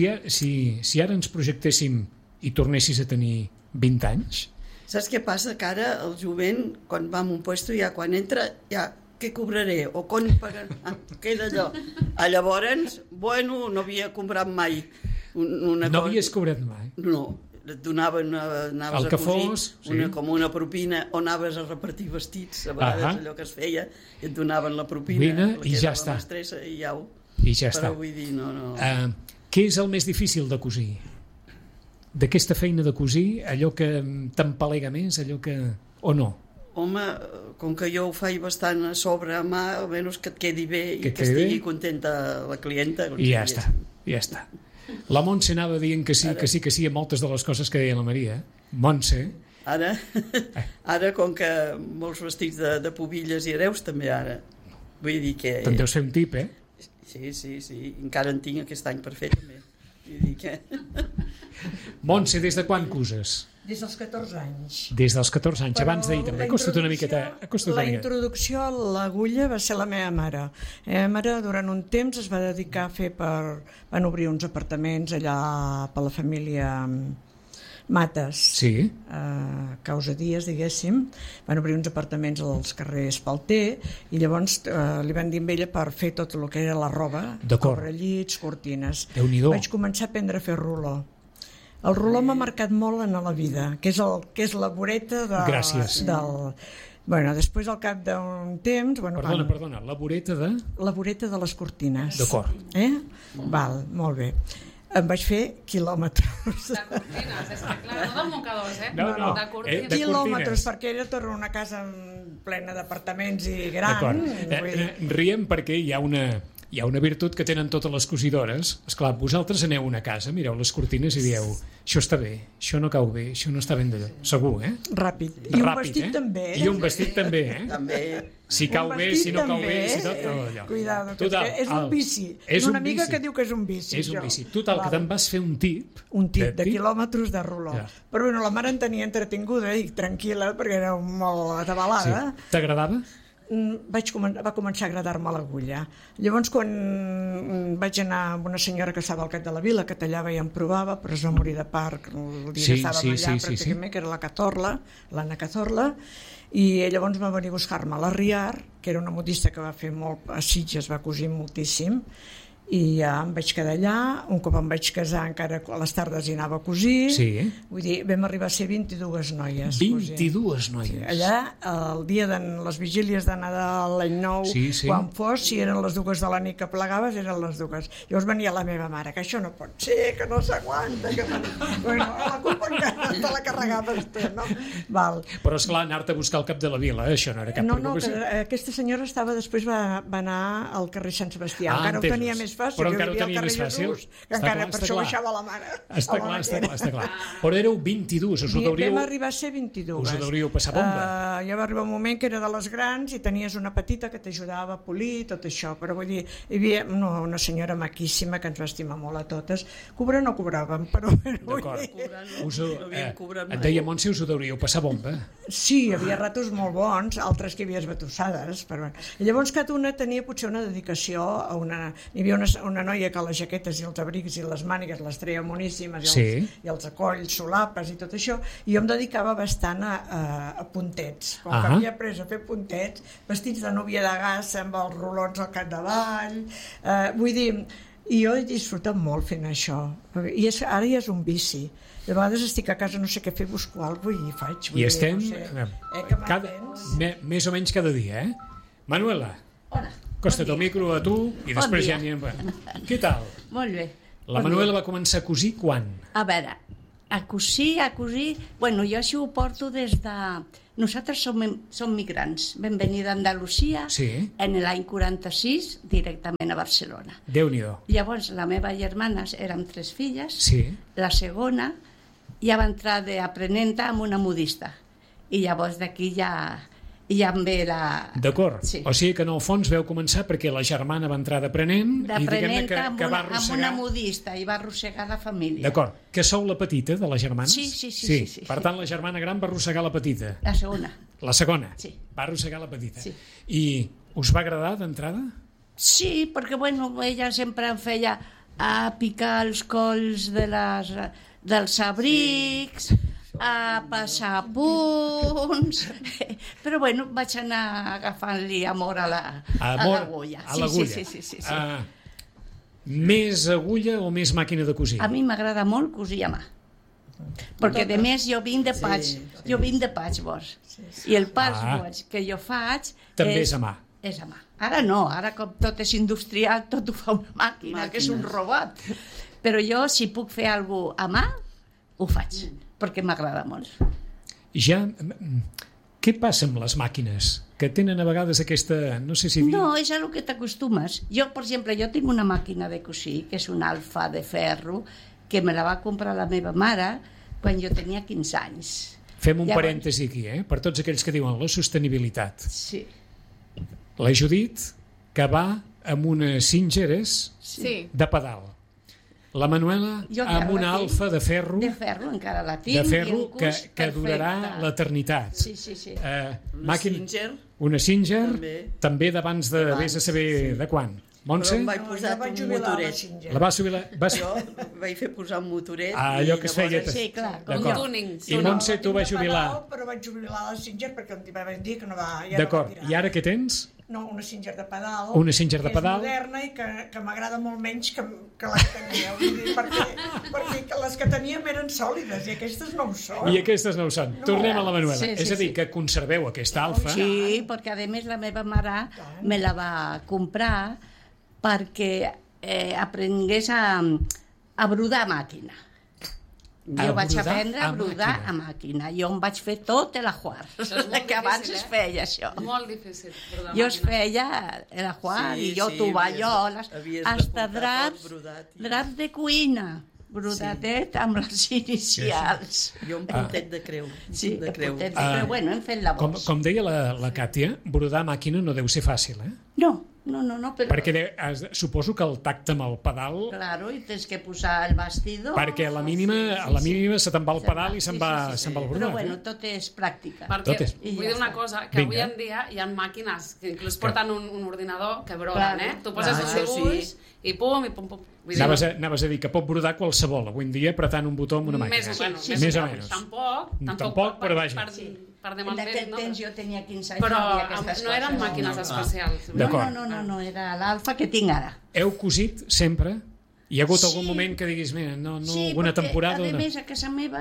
ens projectéssim i tornessis a tenir 20 anys... Saps què passa? Que ara el jovent, quan va a un puesto, ja quan entra, ja què cobraré? O quan paguen? Queda allò. Llavors, bueno, no havia comprat mai una cosa. No havies cobrat mai? No, et donaven, anaves a cosir, com una propina, o anaves a repartir vestits, a vegades allò que es feia, i et donaven la propina, i ja està. I ja està. Però vull dir, no. Què és el més difícil de cosir? D'aquesta feina de cosir, allò que t'empalega més, allò que... o no? Home, com que jo ho faig bastant a sobre a mà, almenys que et quedi bé i que estigui contenta la clienta. I ja està. La Montse anava dient que sí a moltes de les coses que deia la Maria. Montse. Ara, com que molts vestits de pubilles i hereus, també ara. Vull dir que... Te'n deus fer un tip, eh? Sí. Encara en tinc aquest any per fer, també. Vull dir que... Montse, des de quan coses? Des dels 14 anys. Des dels 14 anys, abans d'ahir també. Acosta't una miqueta. La introducció a l'agulla va ser la meva mare. La meva mare durant un temps es va dedicar a fer van obrir uns apartaments allà per la família Mates. Sí. Causa Díaz, diguéssim. Van obrir uns apartaments als carrers Palter i llavors li van dir amb ella per fer tot el que era la roba, cobrellits, cortines. Déu-n'hi-do. Vaig començar a aprendre a fer ruló. El ruló m'ha marcat molt en la vida, que és la voreta Gràcies. Bueno, després al cap d'un temps... Perdona, la voreta de... La voreta de les cortines. D'acord. Val, molt bé. Em vaig fer quilòmetres. De cortines, és que clar, no del mocadors, No. De cortines. Quilòmetres, perquè era tota una casa plena d'apartaments i gran. Riem perquè hi ha una virtut que tenen totes les cosidores. Esclar, vosaltres aneu a una casa, mireu les cortines i dieu, això està bé, això no cau bé, això no està ben d'allò. Segur, eh? Ràpid. I un vestit també. I un vestit també, eh? També. Si cau bé, si no cau bé, si tot allò. Cuidado, és un vici. És una amiga que diu que és un vici. És un vici. Total, que te'n vas fer un tip. Un tip de quilòmetres de ruló. Però bueno, la mare en tenia entretinguda i tranquil·la perquè era molt atabalada. T'agradava? Va començar a agradar-me l'agulla. Llavors, quan vaig anar amb una senyora que estava al cap de la vila, que tallava i em provava, però es va morir de part el dia que estàvem allà, pràcticament, que era l'Anna Cazorla, i llavors va venir a buscar-me a la Riar, que era una modista que va fer molt a Sitges, va cosir moltíssim, i ja em vaig quedar allà. Un cop em vaig casar, encara a les tardes hi anava a cosir. Vull dir, vam arribar a ser 22 noies. 22 noies. Allà, el dia de les vigílies de Nadal, l'any nou, quan fos, si eren les 2 de la nit que plegaves, eren les 2. Llavors venia la meva mare, que això no pot ser, que no s'aguanta, que... Bueno, la culpa encara te la carregaves tu, no? Val. Però esclar, anar-te a buscar al cap de la vila, això no era cap preocupació. No, aquesta senyora després va anar al carrer Sant Sebastià, encara ho tenia més fàcil, però encara ho tenia més fàcil. Que encara per això baixava la mare. Està clar. Però éreu 22, vam arribar a ser 22. Us ho deuríeu passar bomba. Ja va arribar un moment que era de les grans i tenies una petita que t'ajudava a polir tot això, però vull dir, hi havia una senyora maquíssima que ens va estimar molt a totes. Cobrar no cobràvem, però... D'acord. Et deia, Montse, us ho deuríeu passar bomba. Sí, hi havia ratos molt bons, altres que hi havia batussades. I llavors cada una tenia potser una dedicació a una... Hi havia una noia que les jaquetes i els abrics i les mànigues les treia moníssimes i els acolls, solapes i tot això, i jo em dedicava bastant a puntets. Com que havia après a fer puntets, vestits de núvia de gas amb els rulons al capdavall, vull dir, I jo he disfrutat molt fent això. I ara ja és un vici. De vegades estic a casa, no sé què fer, busco alguna cosa i faig. I estem més o menys cada dia, eh? Manuela, acosta't el micro a tu i després ja anirem... Què tal? Molt bé. La Manuela va començar a cosir quan? A veure, a cosir... Bueno, jo això ho porto des de... Nosaltres som migrants. Vam venir d'Andalusia en l'any 46 directament a Barcelona. Déu-n'hi-do. Llavors, la meva germana, érem 3 filles, la segona ja va entrar d'aprenenta amb una modista. I llavors d'aquí ja em ve la... D'acord. O sigui que en el fons veu començar perquè la germana va entrar d'aprenent i diguem-ne que va arrossegar... amb una modista i va arrossegar la família. D'acord. Que sou la petita de les germanes? Sí. Per tant, la germana gran va arrossegar la petita. La segona. La segona? Sí. Va arrossegar la petita. Sí. I us va agradar d'entrada? Sí, perquè bueno, ella sempre em feia a picar els colls dels abrics, a passar punts, però bueno, vaig anar agafant-li amor a l'agulla. A l'agulla. Sí. Més agulla o més màquina de cosir? A mi m'agrada molt cosir a mà. Perquè a més jo vinc de patchwork. I el patchwork que jo faig... També és a mà. És a mà. Ara no, ara com tot és industrial, tot ho fa una màquina, que és un robot. Però jo, si puc fer alguna cosa a mà, ho faig, perquè m'agrada molt. Ja, què passa amb les màquines? Que tenen a vegades aquesta... No sé si dir... No, és a lo que t'acostumes. Jo, per exemple, tinc una màquina de cosir, que és un Alfa de ferro, que me la va comprar la meva mare quan jo tenia 15 anys. Fem un parèntesi aquí, per tots aquells que diuen la sostenibilitat. Sí. La Judit, que va amb unes Singeres de pedal. La Manuela amb una Alfa de ferro. De ferro, encara la tinc. De ferro que durarà l'eternitat. Sí. Una Singer. També d'abans de vés a saber de quan. Montse? Però em vaig posar un motoret. La va subir Jo vaig fer posar un motoret. Allò que es feia... Sí, clar. Com un túning. I Montse, tu vas jubilar. Però vaig jubilar la Singer perquè em va dir que no va... D'acord. I ara què tens? No, una Singer de pedal. Una Singer de pedal. Que és moderna i que m'agrada molt menys que les que tenia. Perquè les que teníem eren sòlides i aquestes no ho són. I aquestes no ho són. Tornem a la Manuela. És a dir, que conserveu aquesta Alfa. Sí, perquè a més la meva mare me la va comprar perquè aprengués a brodar a màquina. Jo vaig aprendre a brodar a màquina. Jo em vaig fer tot l'ajuar, que abans es feia això. Molt difícil. Jo es feia l'ajuar i jo tovalloles, hasta draps de cuina, brodadet amb les inicials. Jo un puntet de creu. Sí, un puntet de creu. Bueno, hem fet labors. Com deia la Càtia, brodar a màquina no deu ser fàcil, eh? No, però... Perquè suposo que el tacte amb el pedal... Claro, i tens que posar el bastidor... Perquè a la mínima se te'n va el pedal i se'n va el brodat. Però bueno, tot és pràctica. Perquè vull dir una cosa, que avui en dia hi ha màquines que inclús porten un ordinador que broden, eh? Tu poses el dibuix i pum, Anaves a dir que pot brodar qualsevol, avui en dia apretant un botó amb una màquina. Més o menys. Tampoc, però vaja. En aquell temps jo tenia 15 anys. Però no eren màquines especials. No, era l'Alfa que tinc ara. Heu cosit sempre? Hi ha hagut algun moment que diguis, mira, alguna temporada... Sí, perquè a més a casa meva,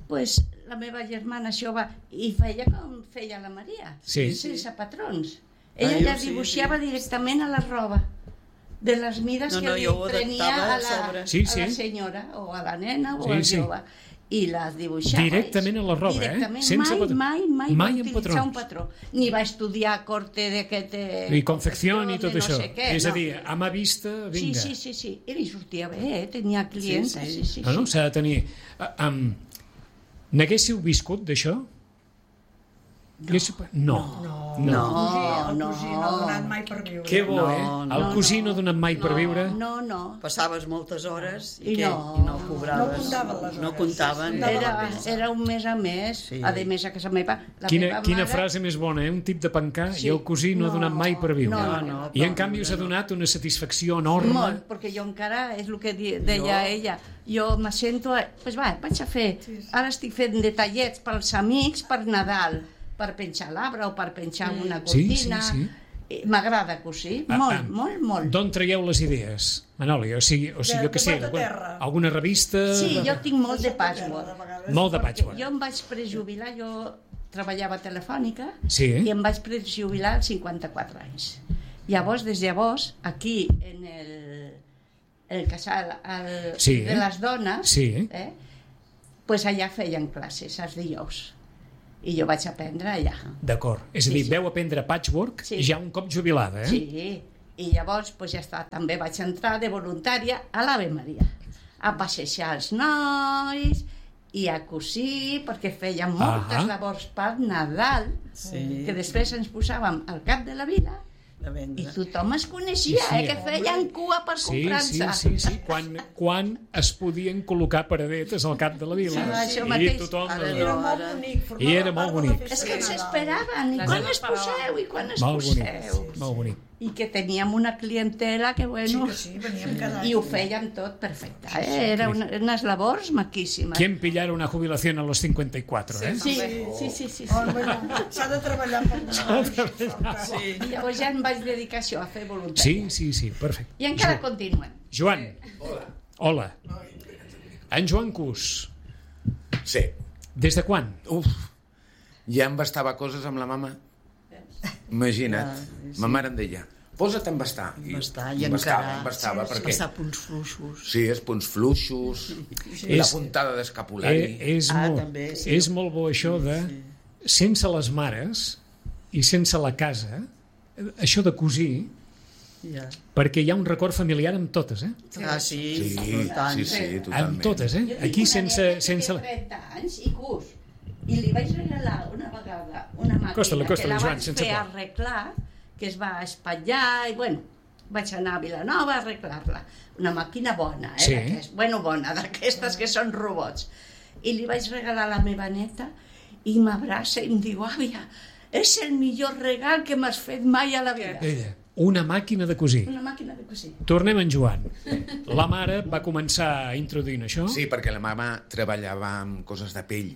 la meva germana això va... I feia com feia la Maria, sense patrons. Ella ja dibuixava directament a la roba, de les mides que li prenia a la senyora, o a la nena, o al jove. I les dibuixava. Directament a la roba, Mai va utilitzar un patró. Ni va estudiar corte d'aquest... I confecció i tot això. És a dir, a mà vista, vinga. Sí. I li sortia bé, tenia clients. No, s'ha de tenir... N'haguéssiu viscut d'això? No. El cosí no ha donat mai per viure. Que bo, El cosí no ha donat mai per viure. No. Passaves moltes hores i no cobraves. No comptaven les hores. Era un mes a mes. A més, a casa meva... Quina frase més bona, un tip de pencar, i el cosí no ha donat mai per viure. I en canvi us ha donat una satisfacció enorme. Molt, perquè jo encara, és el que deia ella, jo me sento... Doncs vaig a fer... Ara estic fent detallets pels amics per Nadal, per penjar l'arbre o per penjar una cortina, M'agrada cosir, molt. D'on traieu les idees, Manoli? O sigui, jo què sé, alguna revista? Sí, jo tinc molt de patchwork. Molt de patchwork. Jo em vaig prejubilar, jo treballava a Telefònica i em vaig prejubilar als 54 anys. Llavors, des de llavors, aquí en el casal de les dones, pues allà feien classes els dijous. I jo vaig aprendre allà. D'acord. És a dir, veu aprendre patchwork ja un cop jubilada, Sí, i llavors pues, ja està. També vaig entrar de voluntària a l'Ave Maria, a passejar els nois i a cosir, perquè fèiem moltes labors per Nadal, que després ens posàvem al cap de la vila i tothom es coneixia, que feien cua per comprar-se. Sí. Quan es podien col·locar paradetes al cap de la vila. I tothom... Era molt bonic. I era molt bonic. És que ens esperaven. I quan es poseu? Molt bonic. I que teníem una clientela que, bueno... Sí, veníem cada any. I ho fèiem tot perfecte. Era unes labors maquíssimes. ¿Quién pillara una jubilación a los 54? Sí. S'ha de treballar per I llavors ja em vaig dedicar a això, a fer voluntària. Sí, perfecte. I encara continuem. Joan. Hola. En Joan Cus. Sí. Des de quan? Ja em bastava coses amb la mama. Imagina't. Ma mare em deia, posa't a embastar. I encara passar punts fluixos. Sí, els punts fluixos, la puntada d'escapulari. És molt bo això de sense les mares i sense la casa, això de cosir, perquè hi ha un record familiar amb totes, Sí, totalment. Amb totes, Aquí sense... 30 anys i cus. I li vaig regalar una vegada una màquina que la vaig fer arreglar, que es va espatllar, i bueno, vaig anar a Vilanova a arreglar-la. Una màquina bona, bona, d'aquestes que són robots. I li vaig regalar a la meva neta i m'abraça i em diu, àvia, és el millor regal que m'has fet mai a la vida. Una màquina de cosir. Una màquina de cosir. Tornem en Joan. La mare va començar introduint això? Sí, perquè la mama treballava amb coses de pell.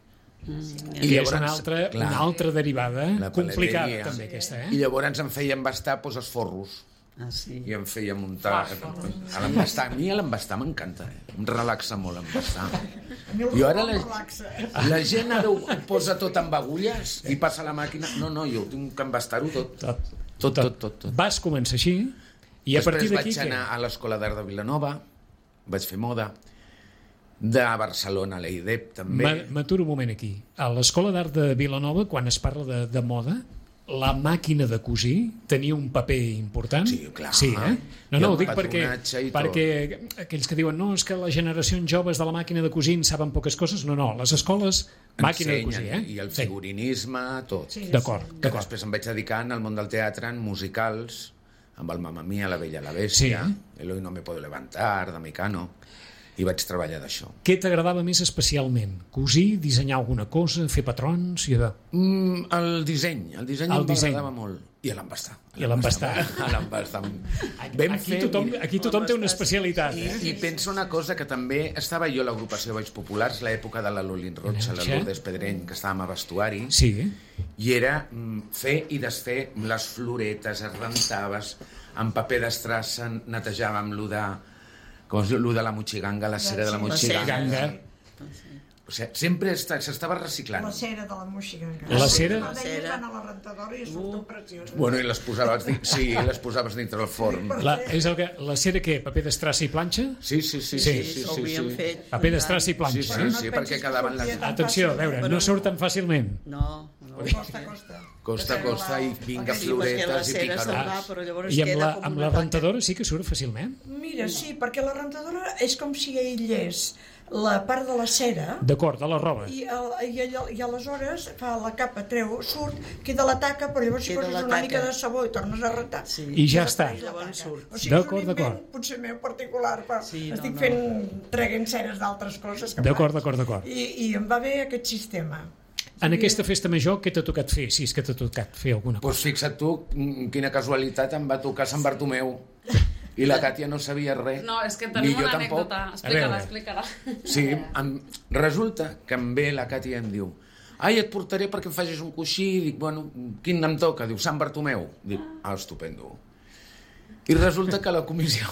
I llavors una altra derivada complicada també aquesta, I llavors em feia embastar els forros i em feia muntar a l'embastar. A mi l'embastar m'encanta, em relaxa molt embastar. I ara la gent ara ho posa tot amb agulles i passa a la màquina. No, jo tinc que embastar-ho tot. Vas començar així i a partir d'aquí després vaig anar a l'Escola d'Art de Vilanova, vaig fer moda, de Barcelona, a l'EIDEP també. M'aturo un moment aquí. A l'Escola d'Art de Vilanova, quan es parla de moda, la màquina de cosir tenia un paper important? Sí, clar. Sí, No, ho dic perquè aquells que diuen no, és que les generacions joves de la màquina de cosir saben poques coses. No, les escoles, màquina de cosir. I el figurinisme, tot. D'acord. Després em vaig dedicar al món del teatre, en musicals, amb el Mamma Mia, La Bella i la Bèstia, Eloy no me puedo levantar, de Mecano, i vaig treballar d'això. Què t'agradava més especialment? Cosir, dissenyar alguna cosa, fer patrons? El disseny m'agradava molt. I l'embastar. Aquí tothom té una especialitat. I penso una cosa, que també estava jo a l'agrupació Balls Populars, l'època de la Lolín Rocha, la Lourdes Pedreny, que estàvem a vestuari, i era fer i desfer les floretes, es rentaves, amb paper d'estrassa netejàvem com es diu, de la motxiganga, la cera de la motxiganga. O sigui, sempre s'estava reciclant. La cera de la moixiganga. La cera? La cera. A la rentadora i surten precioses. Bueno, i les posaves dintre el forn. La cera què? Paper d'estrassa i planxa? Sí. Ho havíem fet. Paper d'estrassa i planxa. Sí, perquè quedaven les... Atenció, a veure, no surten fàcilment. No. Costa i vinga floretes i picarons. I amb la rentadora sí que surt fàcilment? Mira, sí, perquè la rentadora és com si aïllés la part de la cera. D'acord, de la roba. I aleshores fa la capa, surt, queda la taca, però llavors si poses una mica de sabó i tornes a rentar. I ja està. O sigui, és un invent potser meu particular, però estic traguent ceres d'altres coses. D'acord. I em va bé aquest sistema. En aquesta festa major, què t'ha tocat fer? Si és que t'ha tocat fer alguna cosa. Doncs fixa't tu, quina casualitat, em va tocar Sant Bartomeu. I la Càtia no sabia res. No, és que tenim una anècdota. Explica-la. Sí, resulta que em ve la Càtia i em diu ai, et portaré perquè em facis un coixí. Dic, bueno, quin em toca? Diu, Sant Bartomeu. Dic, estupendo. I resulta que la comissió...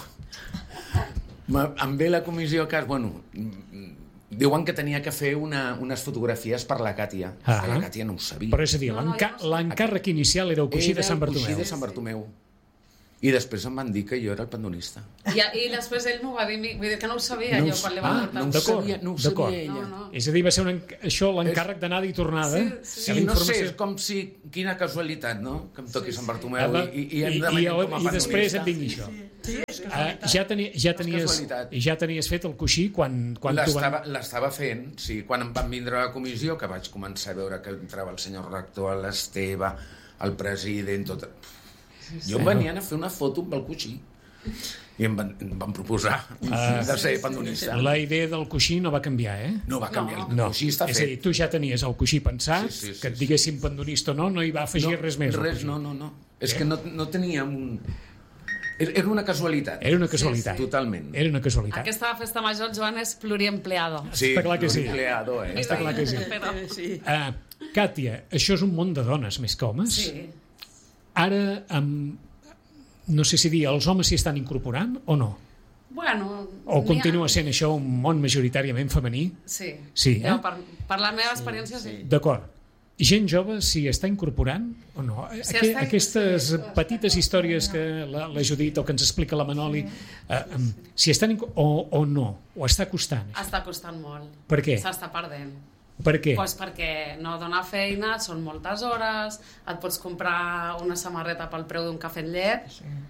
em ve la comissió que... Bueno, diuen que tenia que fer unes fotografies per la Càtia. La Càtia no ho sabia. Però és a dir, l'encàrrec inicial era el coixí de Sant Bartomeu. Era el coixí de Sant Bartomeu. I després em van dir que jo era el pandonista. I després ell m'ho va dir, vull dir que no ho sabia jo quan li va portar. No ho sabia ella. És a dir, va ser això l'encàrrec d'anada i tornada. Sí, no sé, és com si... Quina casualitat, no? Que em toqui Sant Bartomeu i em demanen com a pandonista. I després et vingui això. Ja tenies fet el coixí quan l'estava fent, sí, quan em van vindre a la comissió, que vaig començar a veure que entrava el senyor rector, l'Esteve, el president, tot... Jo em venien a fer una foto amb el coixí i em van proposar de ser pandonista. La idea del coixí no va canviar, No va canviar, el coixí està fet. És a dir, tu ja tenies el coixí pensat, que et diguessin pandonista o no, no hi va afegir res més. No. És que no teníem un... Era una casualitat. Era una casualitat. Totalment. Era una casualitat. Aquesta festa major, Joan, és pluriempleado. Sí, està clar que sí. Està clar que sí. Càtia, això és un món de dones més que homes? Sí. Ara, no sé si dir, els homes s'hi estan incorporant o no? Bueno... O continua sent això un món majoritàriament femení? Sí. Sí, no, per la meva experiència, sí. D'acord. Gent jove s'hi està incorporant o no? Aquestes petites històries que la Judit o que ens explica la Manoli, s'hi estan o no? O està costant? Està costant molt. Per què? S'està perdent. Per què? Pues perquè no dona feina, són moltes hores, et pots comprar una samarreta pel preu d'un cafè amb llet.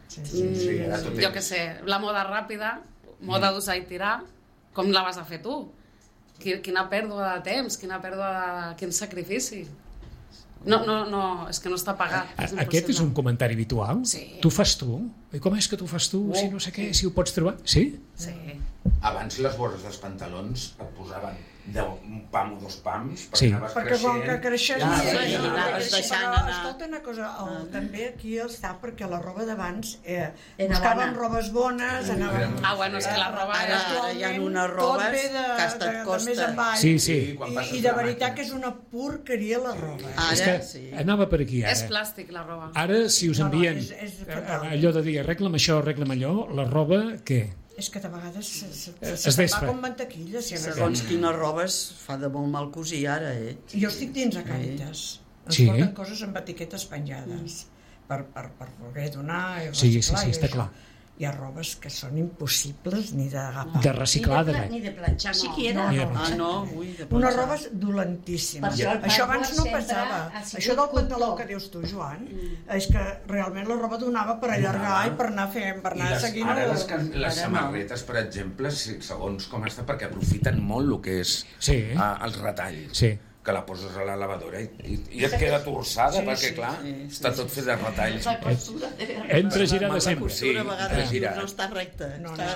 Jo què sé, la moda ràpida, moda d'usar i tirar, com la vas a fer tu? Quina pèrdua de temps, quin sacrifici. No, és que no està pagat. Aquest és un comentari habitual? Sí. Tu fas tu? I com és que tu fas tu? Si no sé què, si ho pots trobar? Sí? Sí. Abans les vores dels pantalons et posaven un pam o dos pams perquè anaves creixent. Com que creixes anaves deixant anar. Escolta una cosa, també aquí està perquè la roba d'abans buscaven robes bones, anaven... Bueno, és que la roba ara hi ha unes robes que hasta et costa. Sí. I de veritat que és una porqueria la roba. Ara, anava per aquí, ara. És plàstic, la roba. Ara, si us envien allò de dir arregla'm això, arregla'm allò, la roba, què? És que de vegades es desfà com mantequilla. Segons quines robes fa de molt mal cosir ara, Jo estic dins a Càritas. Ens porten coses amb etiquetes penjades per poder donar i reciclar. Sí, està clar. Hi ha robes que són impossibles ni d'agafar. De reciclar, ni de planxar, siquiera. Unes robes dolentíssimes. Això abans no passava. Això del pantaló que dius tu, Joan, és que realment la roba donava per allargar i per anar fent, per anar seguint. Ara les samarretes, per exemple, segons com està, perquè aprofiten molt el que és els retalls. Sí. Que la poses a la lavadora i et queda torçada, perquè clar, està tot fet de retalls. Entre girada sempre. Sí, a vegades no està recta.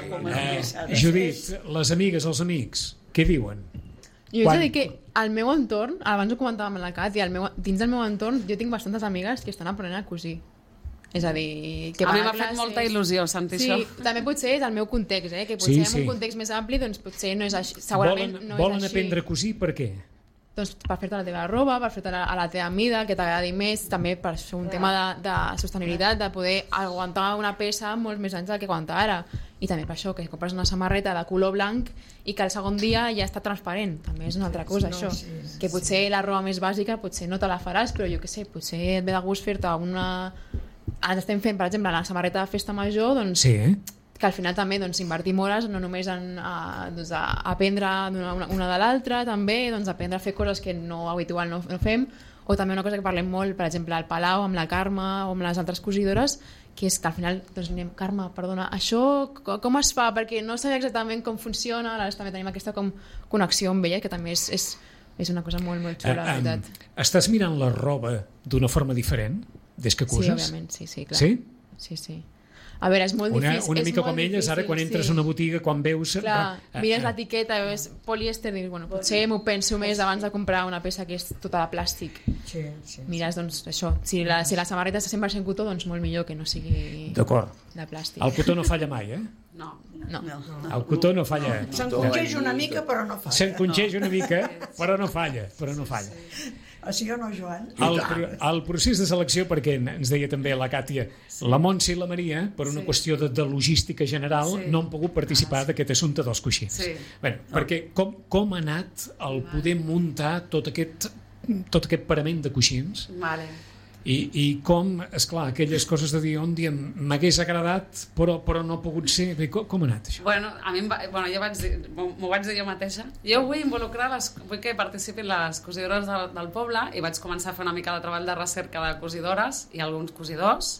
Judit, les amigues, els amics, què diuen? Jo he de dir que al meu entorn, abans ho comentàvem amb la Càtia, dins del meu entorn jo tinc bastantes amigues que estan aprenent a cosir. És a dir, que a mi m'ha fet molta il·lusió sentir això. Sí, també potser és el meu context, que potser en un context més ampli doncs potser no és així, segurament no és així. Volen aprendre a cosir per què? Doncs per fer-te la teva roba, per fer-te a la teva mida, que t'agradi més, també per fer un tema de sostenibilitat, de poder aguantar una peça molts més anys del que aguanta ara. I també per això, que compres una samarreta de color blanc i que el segon dia ja està transparent. També és una altra cosa, això. Que potser la roba més bàsica potser no te la faràs, però jo què sé, potser et ve de gust fer-te una... Ara estem fent, per exemple, la samarreta de festa major, doncs... Sí, que al final també invertim hores no només en aprendre una de l'altra, també aprendre a fer coses que habitual no fem, o també una cosa que parlem molt, per exemple, al Palau, amb la Carme o amb les altres cosidores, que és que al final anem, Carme, perdona, això com es fa? Perquè no sabia exactament com funciona, ara també tenim aquesta connexió amb ella, que també és una cosa molt, molt xula, la veritat. Estàs mirant la roba d'una forma diferent des que coses? Sí, òbviament, sí, clar. Sí? Sí. A veure, és molt difícil. Una mica com elles, ara quan entres a una botiga, quan veus... Clar, mires l'etiqueta, veus polièster, i dius, bueno, potser m'ho penso més abans de comprar una peça que és tota de plàstic. Sí. Mires, doncs, això, si la samarreta és 100% cotó, doncs molt millor que no sigui de plàstic. El cotó no falla mai, No. El cotó no falla. S'encongeix una mica, però no falla. S'encongeix una mica, però no falla. Sí o no, Joan? El procés de selecció, perquè ens deia també la Càtia, la Montse i la Maria, per una qüestió de logística general, no han pogut participar d'aquest assumpte dels coixins. Perquè com ha anat el poder muntar tot aquest parament de coixins? I com, esclar, aquelles coses de dir on diem m'hagués agradat però no ha pogut ser. Com ha anat això? A mi m'ho vaig dir jo mateixa. Jo vull involucrar, vull que participin les cosidores del poble, i vaig començar a fer una mica de treball de recerca de cosidores i alguns cosidors,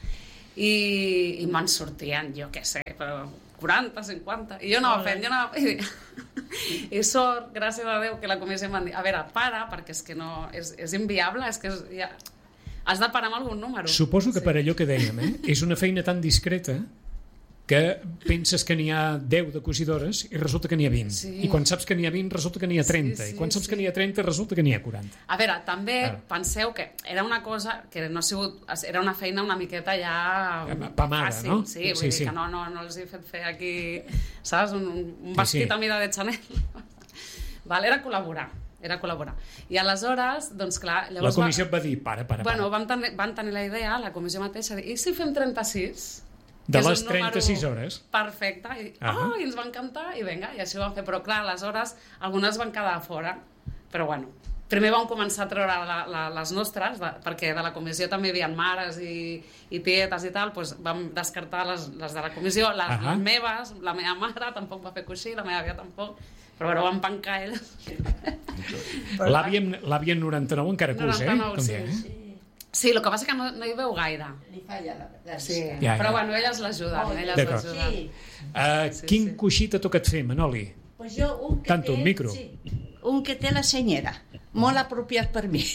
i me'n sortien, jo què sé, però 40, 50, i jo anava fent, i sort, gràcies a Déu, que la comissió em va dir, a veure, perquè és que no, és inviable, és que has de parar amb algun número. Suposo que per allò que dèiem, és una feina tan discreta que penses que n'hi ha 10 de cosidores i resulta que n'hi ha 20. I quan saps que n'hi ha 20 resulta que n'hi ha 30. I quan saps que n'hi ha 30 resulta que n'hi ha 40. A veure, també penseu que era una cosa que no ha sigut... Era una feina una miqueta ja... Pamada, no? Sí, vull dir que no els he fet fer aquí, saps? Un vestit a mida de Chanel. Era col·laborar. I aleshores, doncs clar... La comissió et va dir, para. Bueno, van tenir la idea, la comissió mateixa, i si fem 36? De les 36 hores. Perfecte. I ens va encantar, i vinga, i així ho vam fer. Però clar, aleshores, algunes van quedar fora. Però bueno, primer vam començar a treure les nostres, perquè de la comissió també hi havia mares i tietes i tal, doncs vam descartar les de la comissió, les meves, la meva mare tampoc va fer coixí, la meva àvia tampoc, però bueno, van pencar elles. L'àvia 99 encara cus, 99, sí. Sí, el que passa que no hi veu gaire. Li falla la... Sí, però bueno, elles l'ajuden. Quin coixí t'ha tocat fer, Manoli? Pues jo un que Tanto un micro. Sí, un que té la senyera, molt apropiat per mi.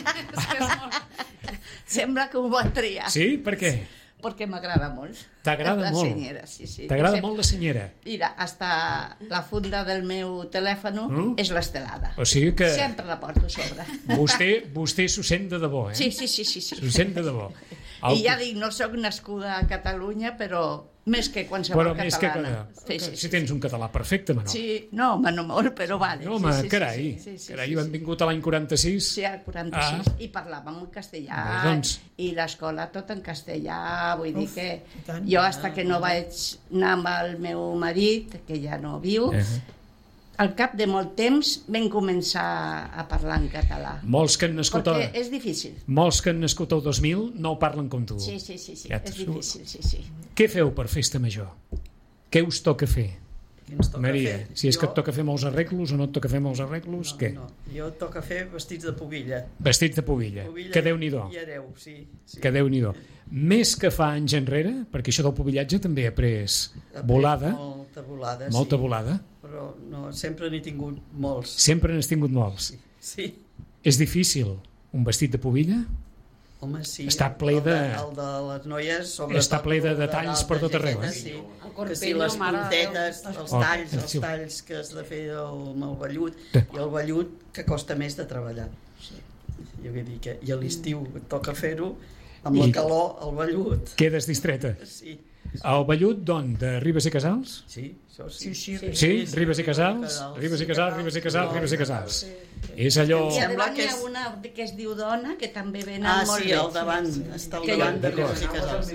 Sembla que ho van triar. Sí? Per què? Perquè m'agrada molt. T'agrada molt? La senyera, sí. T'agrada molt la senyera? Mira, hasta la funda del meu telèfon és l'estelada. O sigui que... Sempre la porto a sobre. Vostè s'ho sent de debò, eh? Sí. S'ho sent de debò. I ja dic, no sóc nascuda a Catalunya, però més que qualsevol catalana. Si tens un català perfecte, Manol. Sí, no, molt, però vale. No, home, carai, hem vingut a l'any 46. Sí, al 46, i parlàvem en castellà, i l'escola tot en castellà, vull dir que jo, hasta que no vaig anar amb el meu marit, que ja no viu, al cap de molt temps vam començar a parlar en català. Molts que han nascut... Perquè és difícil. Molts que han nascut el 2000 no ho parlen com tu. Sí, és difícil, sí. Què feu per festa major? Què us toca fer? Maria, si és que et toca fer molts arreglos o no et toca fer molts arreglos, què? No, jo et toca fer vestits de pubilla. Vestits de pubilla, que Déu-n'hi-do. I hereu, sí. Que Déu-n'hi-do. Més que fa anys enrere, perquè això del pubillatge també ha pres volada. Molta volada. Però no, sempre n'he tingut molts. Sempre n'has tingut molts? Sí. És difícil un vestit de pubilla? Home, sí. Està ple de... El de les noies, sobretot... Està ple de detalls per tot arreu, eh? Sí. Que si les puntetes, els talls que has de fer amb el vellut, i el vellut que costa més de treballar. Jo vull dir que i a l'estiu et toca fer-ho, amb la calor, el vellut... Quedes distreta. Sí. El vellut, d'on? De Ribes i Casals? Sí, això sí. Sí? Ribes i Casals? Ribes i Casals. És allò... I a davant hi ha una que es diu Dona, que també venen molt bé. Sí, al davant. Està al davant de Ribes i Casals.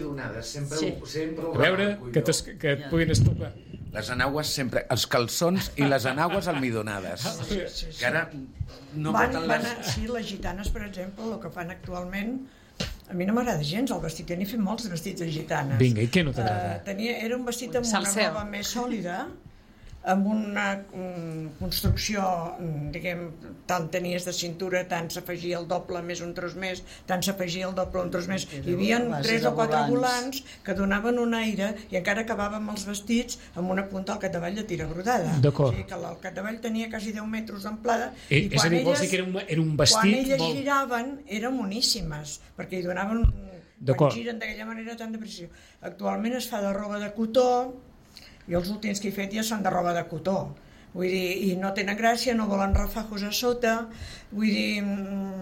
A veure, que et puguin estopar. Les anaues sempre, els calçons i les anaues almidonades. Que ara no porten les... Sí, les gitanes, per exemple, el que fan actualment... A mi no m'agrada gens el vestit, n'he fet molts vestits de gitanes. Vinga, i què no t'agrada? Era un vestit amb una roba més sòlida, amb una construcció, diguem, tant tenies de cintura, tant s'afegia el doble més un tros més, tant s'afegia el doble un tros més. Hi havia 3 o 4 volants que donaven un aire i encara acabàvem els vestits amb una punta al capdavall de tira brodada. D'acord. O sigui que el capdavall tenia quasi 10 metres d'amplada i és a dir, vols dir que era un vestit quan elles molt... giraven eren moníssimes, perquè hi donaven quan giren d'aquella manera tan de precisió. Actualment es fa de roba de cotó, i els últims que he fet ja són de roba de cotó, vull dir, i no tenen gràcia, no volen rafajos a sota, vull dir,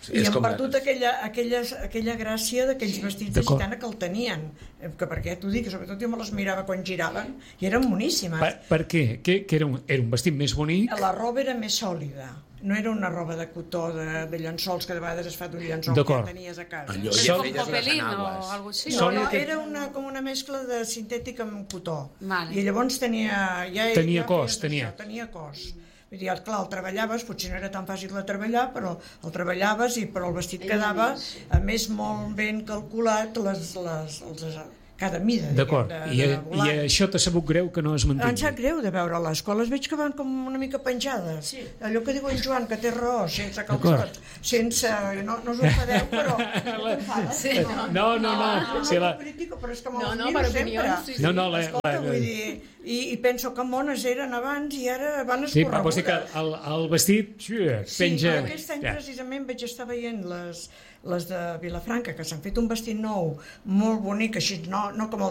I hem perdut aquella gràcia d'aquells vestits de gitana que el tenien, que perquè t'ho dic, sobretot jo me les mirava quan giraven i eren boníssimes. Per què? Que era un vestit més bonic? La roba era més sòlida, no era una roba de cotó de llençols que de vegades es fa d'un llençol que tenies a casa. Com popelín o alguna cosa així? No, era com una mescla de sintètic amb cotó. Vale. I llavors tenia cos. Tenia cos. Vull dir, clar, el treballaves, potser no era tan fàcil de treballar, però el treballaves però el vestit quedava, a més, molt ben calculat cada mida. D'acord, i això t'ha sabut greu que no es mantingui? Em sap greu de veure les escoles, veig que van com una mica penjades. Allò que diu en Joan, que té raó, sense calçots, no us ho fareu, però... No. No critico, però és que me'ls miro sempre. Escolta, vull dir, i penso que mones eren abans i ara van escorregudes. Sí, però vols dir que el vestit penja... Sí, aquest any precisament vaig estar veient les de Vilafranca, que s'han fet un vestit nou, molt bonic, així, no com el